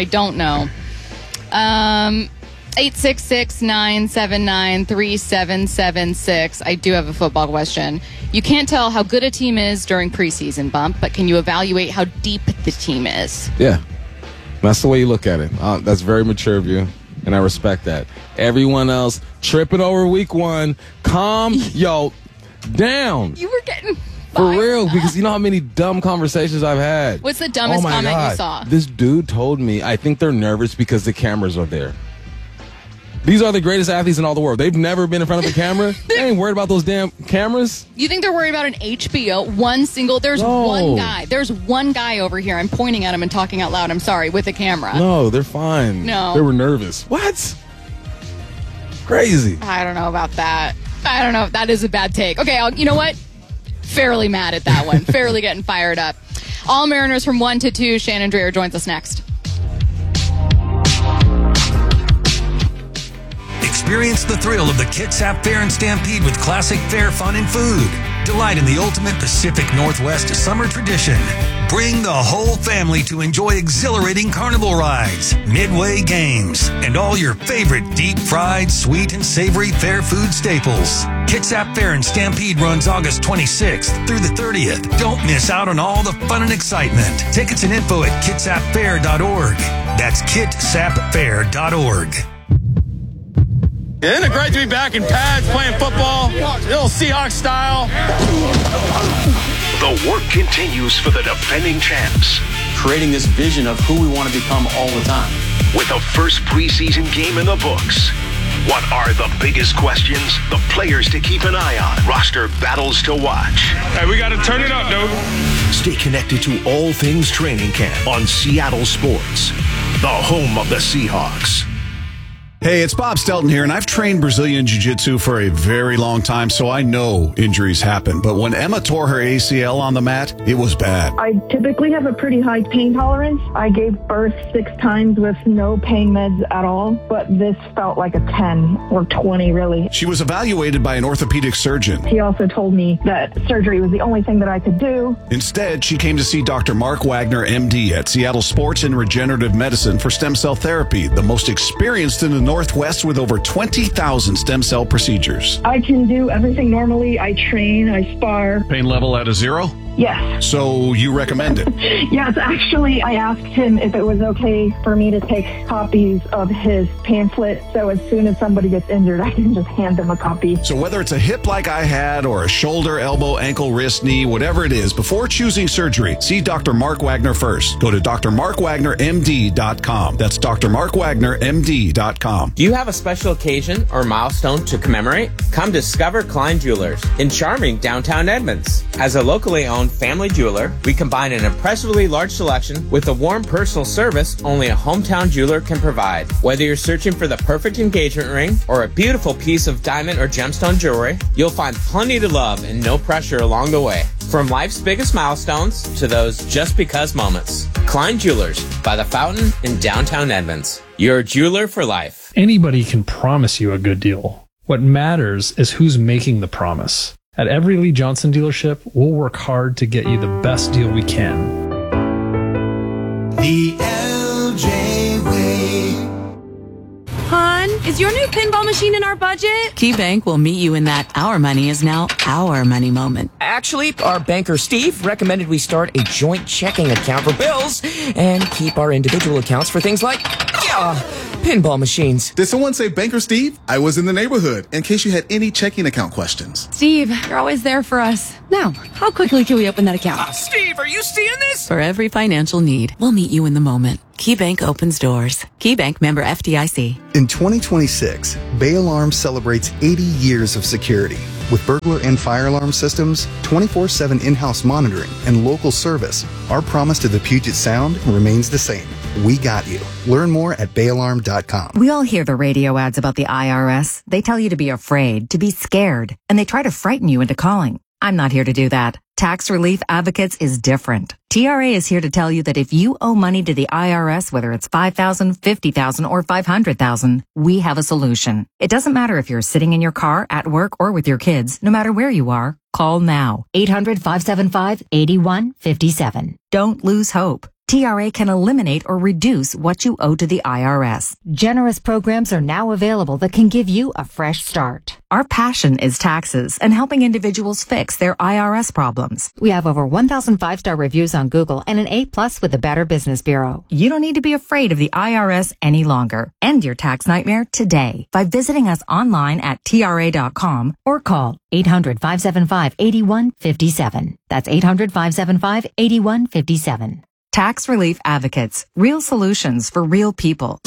S2: 866-979-3776. I do have a football question. You can't tell how good a team is during preseason, Bump, but can you evaluate how deep the team is?
S1: Yeah. That's the way you look at it. That's very mature of you, and I respect that. Everyone else tripping over week one. Calm down.
S2: You were getting
S1: for real, because you know how many dumb conversations I've had.
S2: What's the dumbest comment you saw?
S1: This dude told me, I think they're nervous because the cameras are there. These are the greatest athletes in all the world. They've never been in front of a camera. They ain't worried about those damn cameras.
S2: You think they're worried about an HBO? One guy. There's one guy over here. I'm pointing at him and talking out loud. I'm sorry, with a camera.
S1: No, they're fine.
S2: No.
S1: They were nervous. What? Crazy.
S2: I don't know about that. I don't know. That is a bad take. Okay, you know what? Fairly mad at that one. Fairly getting fired up. All Mariners from 1 to 2. Shannon Dreher joins us next.
S13: Experience the thrill of the Kitsap Fair and Stampede with classic fair fun and food. Delight in the ultimate Pacific Northwest summer tradition. Bring the whole family to enjoy exhilarating carnival rides, midway games, and all your favorite deep-fried, sweet, and savory fair food staples. Kitsap Fair and Stampede runs August 26th through the 30th. Don't miss out on all the fun and excitement. Tickets and info at kitsapfair.org. That's kitsapfair.org.
S10: Isn't it great to be back in pads playing football? Little Seahawks style.
S9: The work continues for the defending champs.
S11: Creating this vision of who we want to become all the time.
S9: With the first preseason game in the books. What are the biggest questions? The players to keep an eye on. Roster battles to watch.
S10: Hey, we got to turn it up, dude.
S9: Stay connected to all things training camp on Seattle Sports, the home of the Seahawks.
S4: Hey, it's Bob Stelton here, and I've trained Brazilian Jiu-Jitsu for a very long time, so I know injuries happen. But when Emma tore her ACL on the mat, it was bad.
S5: I typically have a pretty high pain tolerance. I gave birth 6 times with no pain meds at all, but this felt like a 10 or 20, really.
S4: She was evaluated by an orthopedic surgeon.
S5: He also told me that surgery was the only thing that I could do.
S4: Instead, she came to see Dr. Mark Wagner, MD, at Seattle Sports and Regenerative Medicine for stem cell therapy, the most experienced in the Northwest with over 20,000 stem cell procedures.
S5: I can do everything normally. I train, I spar.
S4: Pain level at a 0?
S5: Yes.
S4: So you recommend it?
S5: Yes, actually, I asked him if it was okay for me to take copies of his pamphlet, so as soon as somebody gets injured, I can just hand them a copy.
S4: So whether it's a hip like I had or a shoulder, elbow, ankle, wrist, knee, whatever it is, before choosing surgery, see Dr. Mark Wagner first. Go to drmarkwagnermd.com. That's drmarkwagnermd.com.
S6: Do you have a special occasion or milestone to commemorate? Come discover Klein Jewelers in charming downtown Edmonds. As a locally owned family jeweler, we combine an impressively large selection with the warm personal service only a hometown jeweler can provide. Whether you're searching for the perfect engagement ring or a beautiful piece of diamond or gemstone jewelry, you'll find plenty to love and no pressure along the way. From life's biggest milestones to those just because moments. Klein Jewelers by the Fountain in downtown Edmonds. You're a jeweler for life.
S3: Anybody can promise you a good deal. What matters is who's making the promise. At every Lee Johnson dealership, we'll work hard to get you the best deal we can.
S7: The LJ way.
S25: Hon,
S7: is your new pinball machine in our budget?
S24: KeyBank will meet you in that our money is now our money moment.
S8: Actually, our banker Steve recommended we start a joint checking account for bills and keep our individual accounts for things like, pinball machines.
S12: Did someone say Banker Steve? I was in the neighborhood, in case you had any checking account questions.
S7: Steve, you're always there for us. Now, how quickly can we open that account?
S8: Steve, are you seeing this?
S24: For every financial need, we'll meet you in the moment. KeyBank opens doors. KeyBank, member FDIC.
S14: In 2026, Bay Alarm celebrates 80 years of security. With burglar and fire alarm systems, 24/7 in-house monitoring, and local service, our promise to the Puget Sound remains the same. We got you. Learn more at bayalarm.com.
S25: We all hear the radio ads about the IRS. They tell you to be afraid, to be scared, and they try to frighten you into calling. I'm not here to do that. Tax Relief Advocates is different. TRA is here to tell you that if you owe money to the IRS, whether it's $5,000, $50,000, or $500,000, we have a solution. It doesn't matter if you're sitting in your car, at work, or with your kids. No matter where you are, call now. 800-575-8157. Don't lose hope. TRA can eliminate or reduce what you owe to the IRS. Generous programs are now available that can give you a fresh start. Our passion is taxes and helping individuals fix their IRS problems. We have over 1,000 5-star reviews on Google and an A+ with the Better Business Bureau. You don't need to be afraid of the IRS any longer. End your tax nightmare today by visiting us online at TRA.com or call 800-575-8157. That's 800-575-8157. Tax Relief Advocates. Real solutions for real people.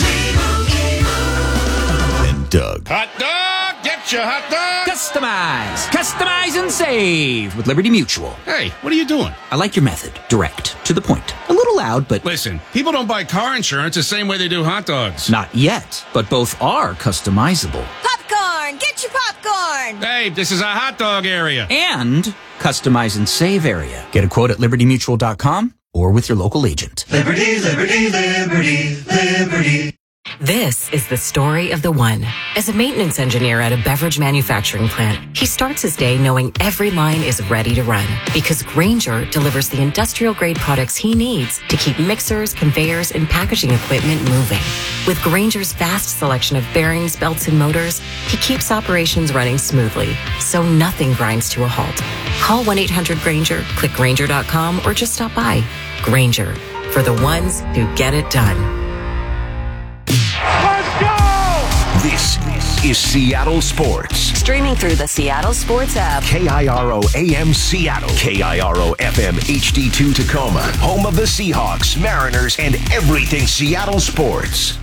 S9: And Doug.
S10: Hot dog! Get your hot dog!
S26: Customize and save with Liberty Mutual.
S10: Hey, what are you doing?
S26: I like your method. Direct, to the point. A little loud, but...
S10: Listen, people don't buy car insurance the same way they do hot dogs.
S26: Not yet, but both are customizable.
S24: Popcorn! Get your popcorn!
S10: Hey, this is a hot dog area.
S26: And customize and save area. Get a quote at libertymutual.com or with your local agent.
S24: Liberty, liberty, liberty, liberty. This is the story of the one. As a maintenance engineer at a beverage manufacturing plant, he starts his day knowing every line is ready to run because Grainger delivers the industrial-grade products he needs to keep mixers, conveyors, and packaging equipment moving. With Grainger's vast selection of bearings, belts, and motors, he keeps operations running smoothly, so nothing grinds to a halt. Call 1-800-GRAINGER, click Grainger.com, or just stop by. Grainger, for the ones who get it done.
S9: Let's go! This is Seattle Sports.
S24: Streaming through the Seattle Sports app.
S9: KIRO AM Seattle. KIRO FM HD2 Tacoma. Home of the Seahawks, Mariners, and everything Seattle sports.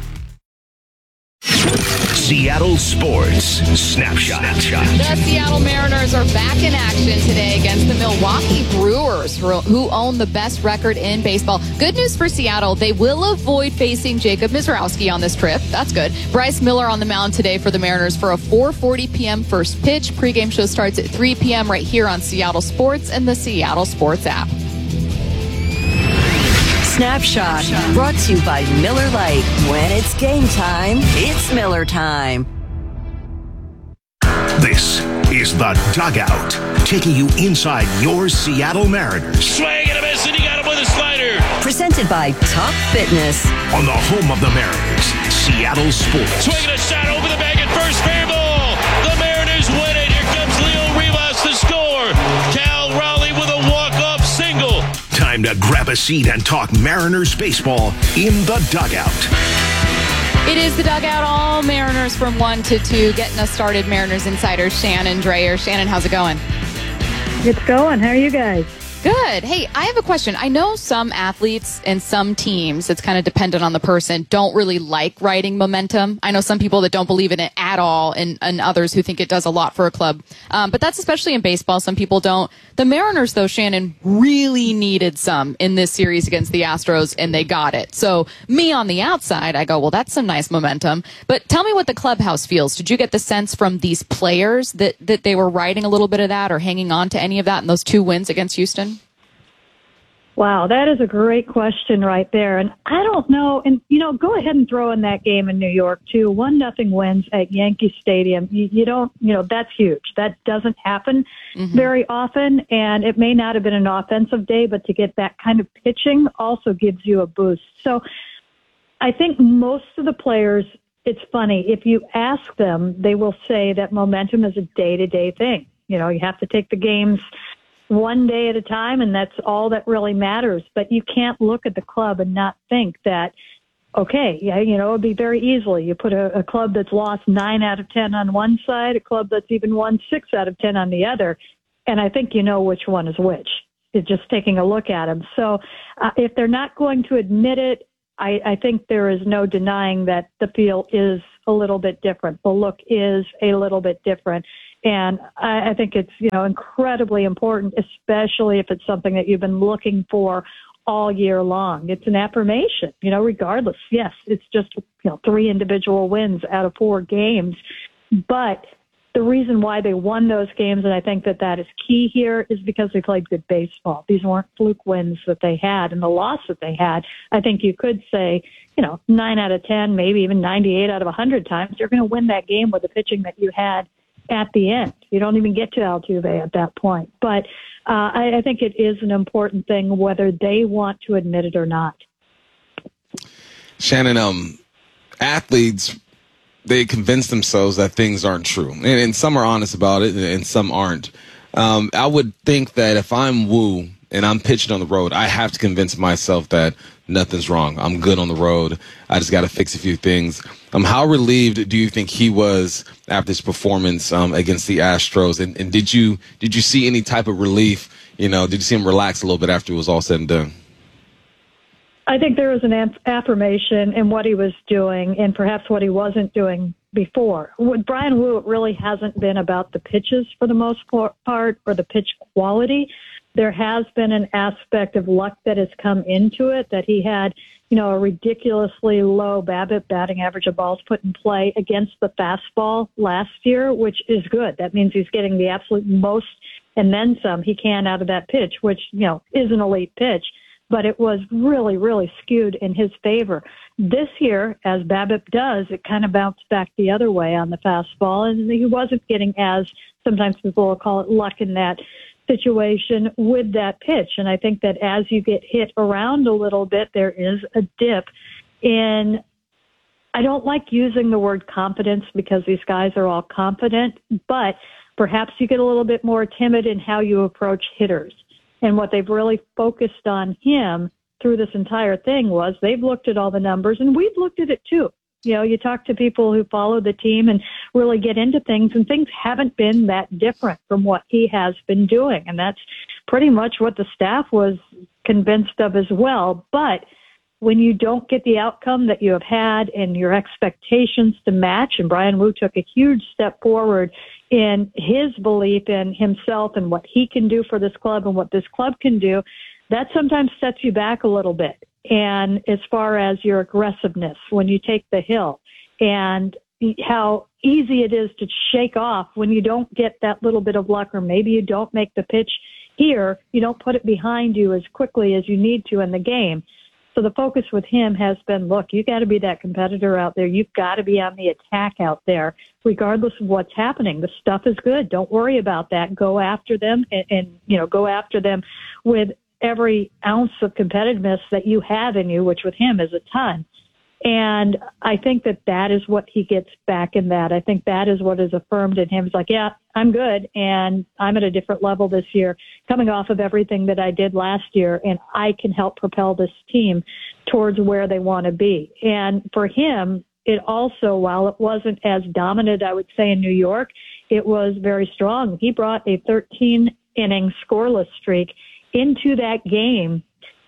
S9: Seattle Sports Snapshot.
S2: The Seattle Mariners are back in action today against the Milwaukee Brewers, who own the best record in baseball. Good news for Seattle, they will avoid facing Jacob Mizrowski on this trip. That's good. Bryce Miller on the mound today for the Mariners for a 4:40 p.m. first pitch. Pre-game show starts at 3 p.m. right here on Seattle Sports and the Seattle Sports app.
S24: Snapshot, brought to you by Miller Lite. When it's game time, it's Miller time.
S9: This is The Dugout, taking you inside your Seattle Mariners.
S10: Swing and a miss, and he got him with a slider.
S24: Presented by Top Fitness.
S9: On the home of the Mariners, Seattle Sports.
S10: Swinging a shot over the bag at first, fair ball. The Mariners win it. Here comes Leo Rivas to score. Cal Raleigh with a walk-off single.
S9: Time to grab a seat and talk Mariners baseball in The Dugout.
S2: It is The Dugout, all Mariners from 1 to 2. Getting us started, Mariners insider Shannon Dreyer. Shannon, how's it going?
S27: It's going. How are you guys?
S2: Good. Hey, I have a question. I know some athletes and some teams, it's kind of dependent on the person, don't really like riding momentum. I know some people that don't believe in it at all and others who think it does a lot for a club. But that's especially in baseball. Some people don't. The Mariners, though, Shannon, really needed some in this series against the Astros, and they got it. So me on the outside, I go, well, that's some nice momentum. But tell me what the clubhouse feels. Did you get the sense from these players that they were riding a little bit of that or hanging on to any of that in those 2 wins against Houston?
S27: Wow, that is a great question right there. And I don't know. And, go ahead and throw in that game in New York, too. 1-0 wins at Yankee Stadium. You don't, that's huge. That doesn't happen very often. And it may not have been an offensive day, but to get that kind of pitching also gives you a boost. So I think most of the players it's funny. If you ask them, they will say that momentum is a day-to-day thing. You know, you have to take the games one day at a time, and that's all that really matters. But you can't look at the club and not think that, okay, yeah, you know, it would be very easily. You put a club that's lost 9 out of 10 on one side, a club that's even won 6 out of 10 on the other, and I think you know which one is which. It's just taking a look at them. So if they're not going to admit it, I think there is no denying that the feel is a little bit different. The look is a little bit different. And I think it's, you know, incredibly important, especially if it's something that you've been looking for all year long. It's an affirmation, you know, regardless. Yes, it's just, you know, 3 individual wins out of 4 games. But the reason why they won those games, and I think that that is key here, is because they played good baseball. These weren't fluke wins that they had, and the loss that they had, I think you could say, you know, 9 out of 10, maybe even 98 out of 100 times, you're going to win that game with the pitching that you had at the end. You don't even get to Altuve at that point. But I think it is an important thing whether they want to admit it or not.
S1: Shannon, athletes, they convince themselves that things aren't true. And some are honest about it, and some aren't. I would think that if I'm Wu and I'm pitching on the road, I have to convince myself that nothing's wrong. I'm good on the road. I just got to fix a few things. How relieved do you think he was after his performance against the Astros? And did you see any type of relief? You know, did you see him relax a little bit after it was all said and done?
S27: I think there was an affirmation in what he was doing and perhaps what he wasn't doing before. With Bryan Woo, it really hasn't been about the pitches for the most part or the pitch quality. There has been an aspect of luck that has come into it, that he had, you know, a ridiculously low BABIP, batting average of balls put in play, against the fastball last year, which is good. That means he's getting the absolute most and then some he can out of that pitch, which, you know, is an elite pitch. But it was really, really skewed in his favor. This year, as BABIP does, it kind of bounced back the other way on the fastball, and he wasn't getting, as sometimes people will call it, luck in that situation with that pitch. And I think that as you get hit around a little bit, there is a dip in, I don't like using the word confidence because these guys are all confident, but perhaps you get a little bit more timid in how you approach hitters. And what they've really focused on him through this entire thing was they've looked at all the numbers, and we've looked at it too. You know, you talk to people who follow the team and really get into things, and things haven't been that different from what he has been doing. And that's pretty much what the staff was convinced of as well. But when you don't get the outcome that you have had and your expectations to match, and Bryan Woo took a huge step forward in his belief in himself and what he can do for this club and what this club can do, that sometimes sets you back a little bit. And as far as your aggressiveness when you take the hill, and how easy it is to shake off when you don't get that little bit of luck, or maybe you don't make the pitch here, you don't put it behind you as quickly as you need to in the game. So the focus with him has been, look, you got to be that competitor out there. You've got to be on the attack out there, regardless of what's happening. The stuff is good. Don't worry about that. Go after them and you know, go after them with every ounce of competitiveness that you have in you, which with him is a ton. And I think that that is what he gets back in that. I think that is what is affirmed in him. It's like, yeah, I'm good, and I'm at a different level this year, coming off of everything that I did last year, and I can help propel this team towards where they want to be. And for him, it also, while it wasn't as dominant, I would say, in New York, it was very strong. He brought a 13-inning scoreless streak into that game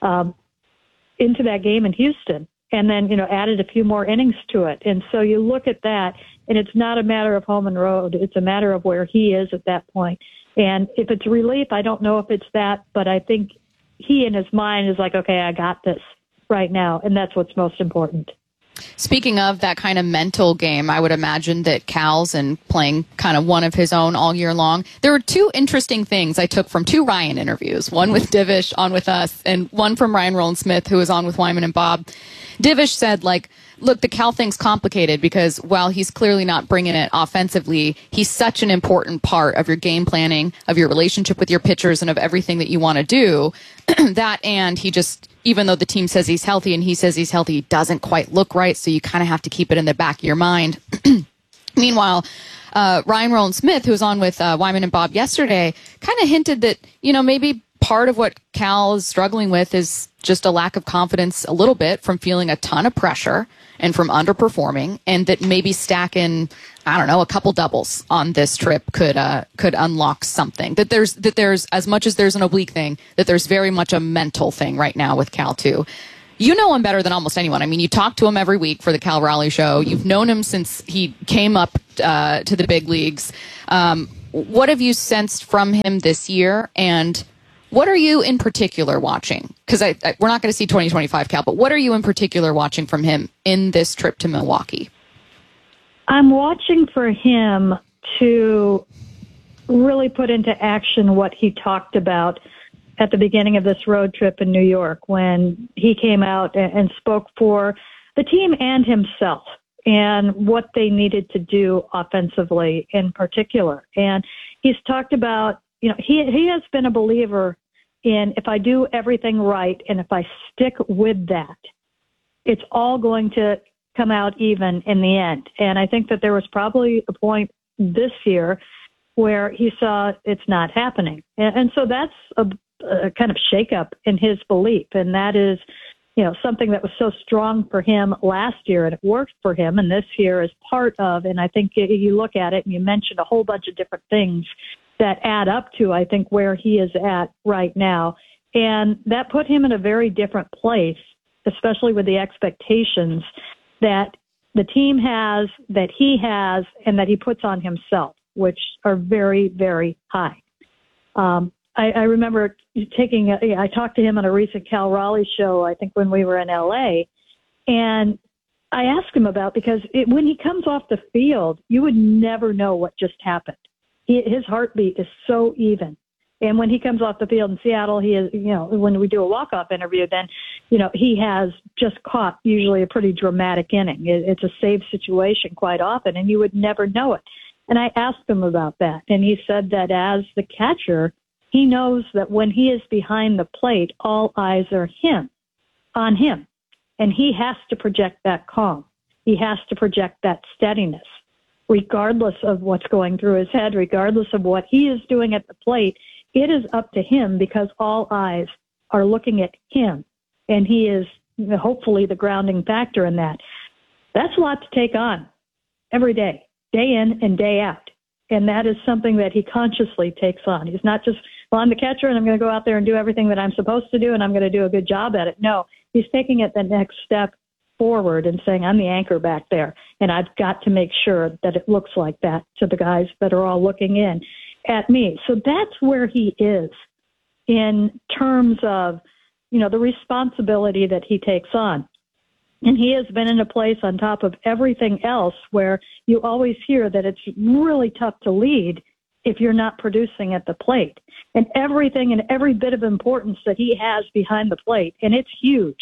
S27: in Houston. And then, you know, added a few more innings to it. And so you look at that, and it's not a matter of home and road. It's a matter of where he is at that point. And if it's relief, I don't know if it's that, but I think he in his mind is like, okay, I got this right now. And that's what's most important.
S2: Speaking of that kind of mental game, I would imagine that Cal's and playing kind of one of his own all year long. There were 2 interesting things I took from 2 Ryan interviews, one with Divish on with us and one from Ryan Rowland-Smith, who was on with Wyman and Bob. Divish said, like, look, the Cal thing's complicated because while he's clearly not bringing it offensively, he's such an important part of your game planning, of your relationship with your pitchers, and of everything that you want to do. that, and he just, even though the team says he's healthy and he says he's healthy, he doesn't quite look right, so you kind of have to keep it in the back of your mind. Meanwhile, Ryan Rowland-Smith, who was on with Wyman and Bob yesterday, kind of hinted that, maybe part of what Cal is struggling with is just a lack of confidence a little bit from feeling a ton of pressure and from underperforming, and that maybe stacking, a couple doubles on this trip could unlock something. That there's as much as there's an oblique thing, that there's very much a mental thing right now with Cal too. You know him better than almost anyone. I mean, you talk to him every week for the Cal Raleigh Show. You've known him since he came up to the big leagues. What have you sensed from him this year, and what are you in particular watching? Because we're not going to see 2025 Cal, but what are you in particular watching from him in this trip to Milwaukee?
S27: I'm watching for him to really put into action what he talked about at the beginning of this road trip in New York, when he came out and spoke for the team and himself and what they needed to do offensively in particular. And he's talked about, he has been a believer in, if I do everything right and if I stick with that, it's all going to come out even in the end. And I think that there was probably a point this year where he saw it's not happening. And so that's a kind of shakeup in his belief. And that is, something that was so strong for him last year, and it worked for him. And this year is part of, and I think you look at it and you mentioned a whole bunch of different things that add up to, I think, where he is at right now. And that put him in a very different place, especially with the expectations that the team has, that he has, and that he puts on himself, which are very, very high. I remember I talked to him on a recent Cal Raleigh show, I think when we were in LA, and I asked him about, because when he comes off the field, you would never know what just happened. His heartbeat is so even. And when he comes off the field in Seattle, he is, when we do a walk-off interview, then, he has just caught usually a pretty dramatic inning. It's a save situation quite often, and you would never know it. And I asked him about that, and he said that as the catcher, he knows that when he is behind the plate, all eyes are on him, and he has to project that calm. He has to project that steadiness, regardless of what's going through his head, regardless of what he is doing at the plate. It is up to him, because all eyes are looking at him, and he is hopefully the grounding factor in that. That's a lot to take on every day, day in and day out. And that is something that he consciously takes on. He's not just, I'm the catcher and I'm going to go out there and do everything that I'm supposed to do and I'm going to do a good job at it. No, he's taking it the next step forward and saying, I'm the anchor back there, and I've got to make sure that it looks like that to the guys that are all looking in at me. So that's where he is in terms of, the responsibility that he takes on. And he has been in a place on top of everything else where you always hear that it's really tough to lead if you're not producing at the plate. And everything and every bit of importance that he has behind the plate, and it's huge,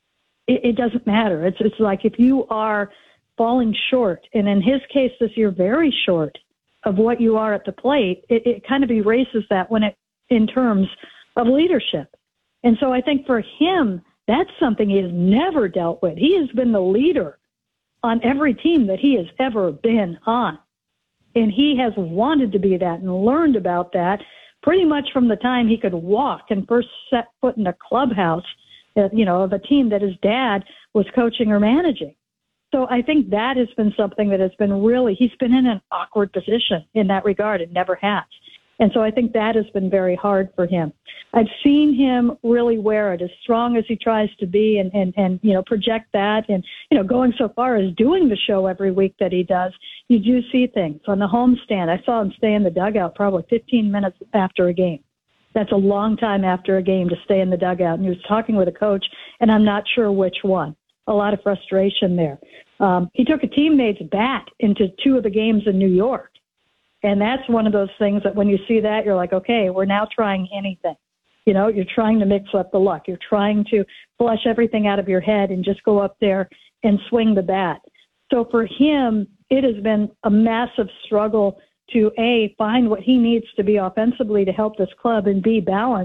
S27: it doesn't matter. It's like if you are falling short, and in his case this year, very short of what you are at the plate, it kind of erases that in terms of leadership. And so I think for him, that's something he has never dealt with. He has been the leader on every team that he has ever been on. And he has wanted to be that and learned about that pretty much from the time he could walk and first set foot in a clubhouse, of a team that his dad was coaching or managing. So I think that has been something that has been he's been in an awkward position in that regard and never has. And so I think that has been very hard for him. I've seen him really wear it, as strong as he tries to be, and project that, and going so far as doing the show every week that he does. You do see things on the homestand. I saw him stay in the dugout probably 15 minutes after a game. That's a long time after a game to stay in the dugout. And he was talking with a coach, and I'm not sure which one. A lot of frustration there. He took a teammate's bat into 2 of the games in New York. And that's one of those things that when you see that, you're like, okay, we're now trying anything. You're trying to mix up the luck. You're trying to flush everything out of your head and just go up there and swing the bat. So for him, it has been a massive struggle to, A, find what he needs to be offensively to help this club, and B, balance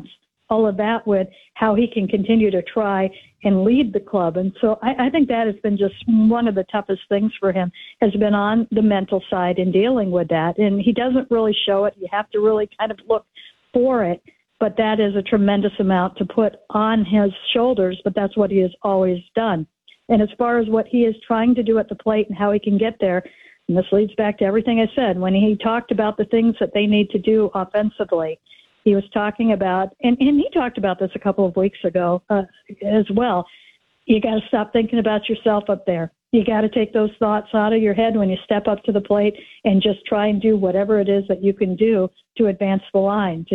S27: all of that with how he can continue to try and lead the club. And so I think that has been just one of the toughest things for him, has been on the mental side in dealing with that. And he doesn't really show it. You have to really kind of look for it. But that is a tremendous amount to put on his shoulders, but that's what he has always done. And as far as what he is trying to do at the plate and how he can get there, and this leads back to everything I said, when he talked about the things that they need to do offensively, he was talking about, and he talked about this a couple of weeks ago as well, you got to stop thinking about yourself up there. You got to take those thoughts out of your head when you step up to the plate and just try and do whatever it is that you can do to advance the line,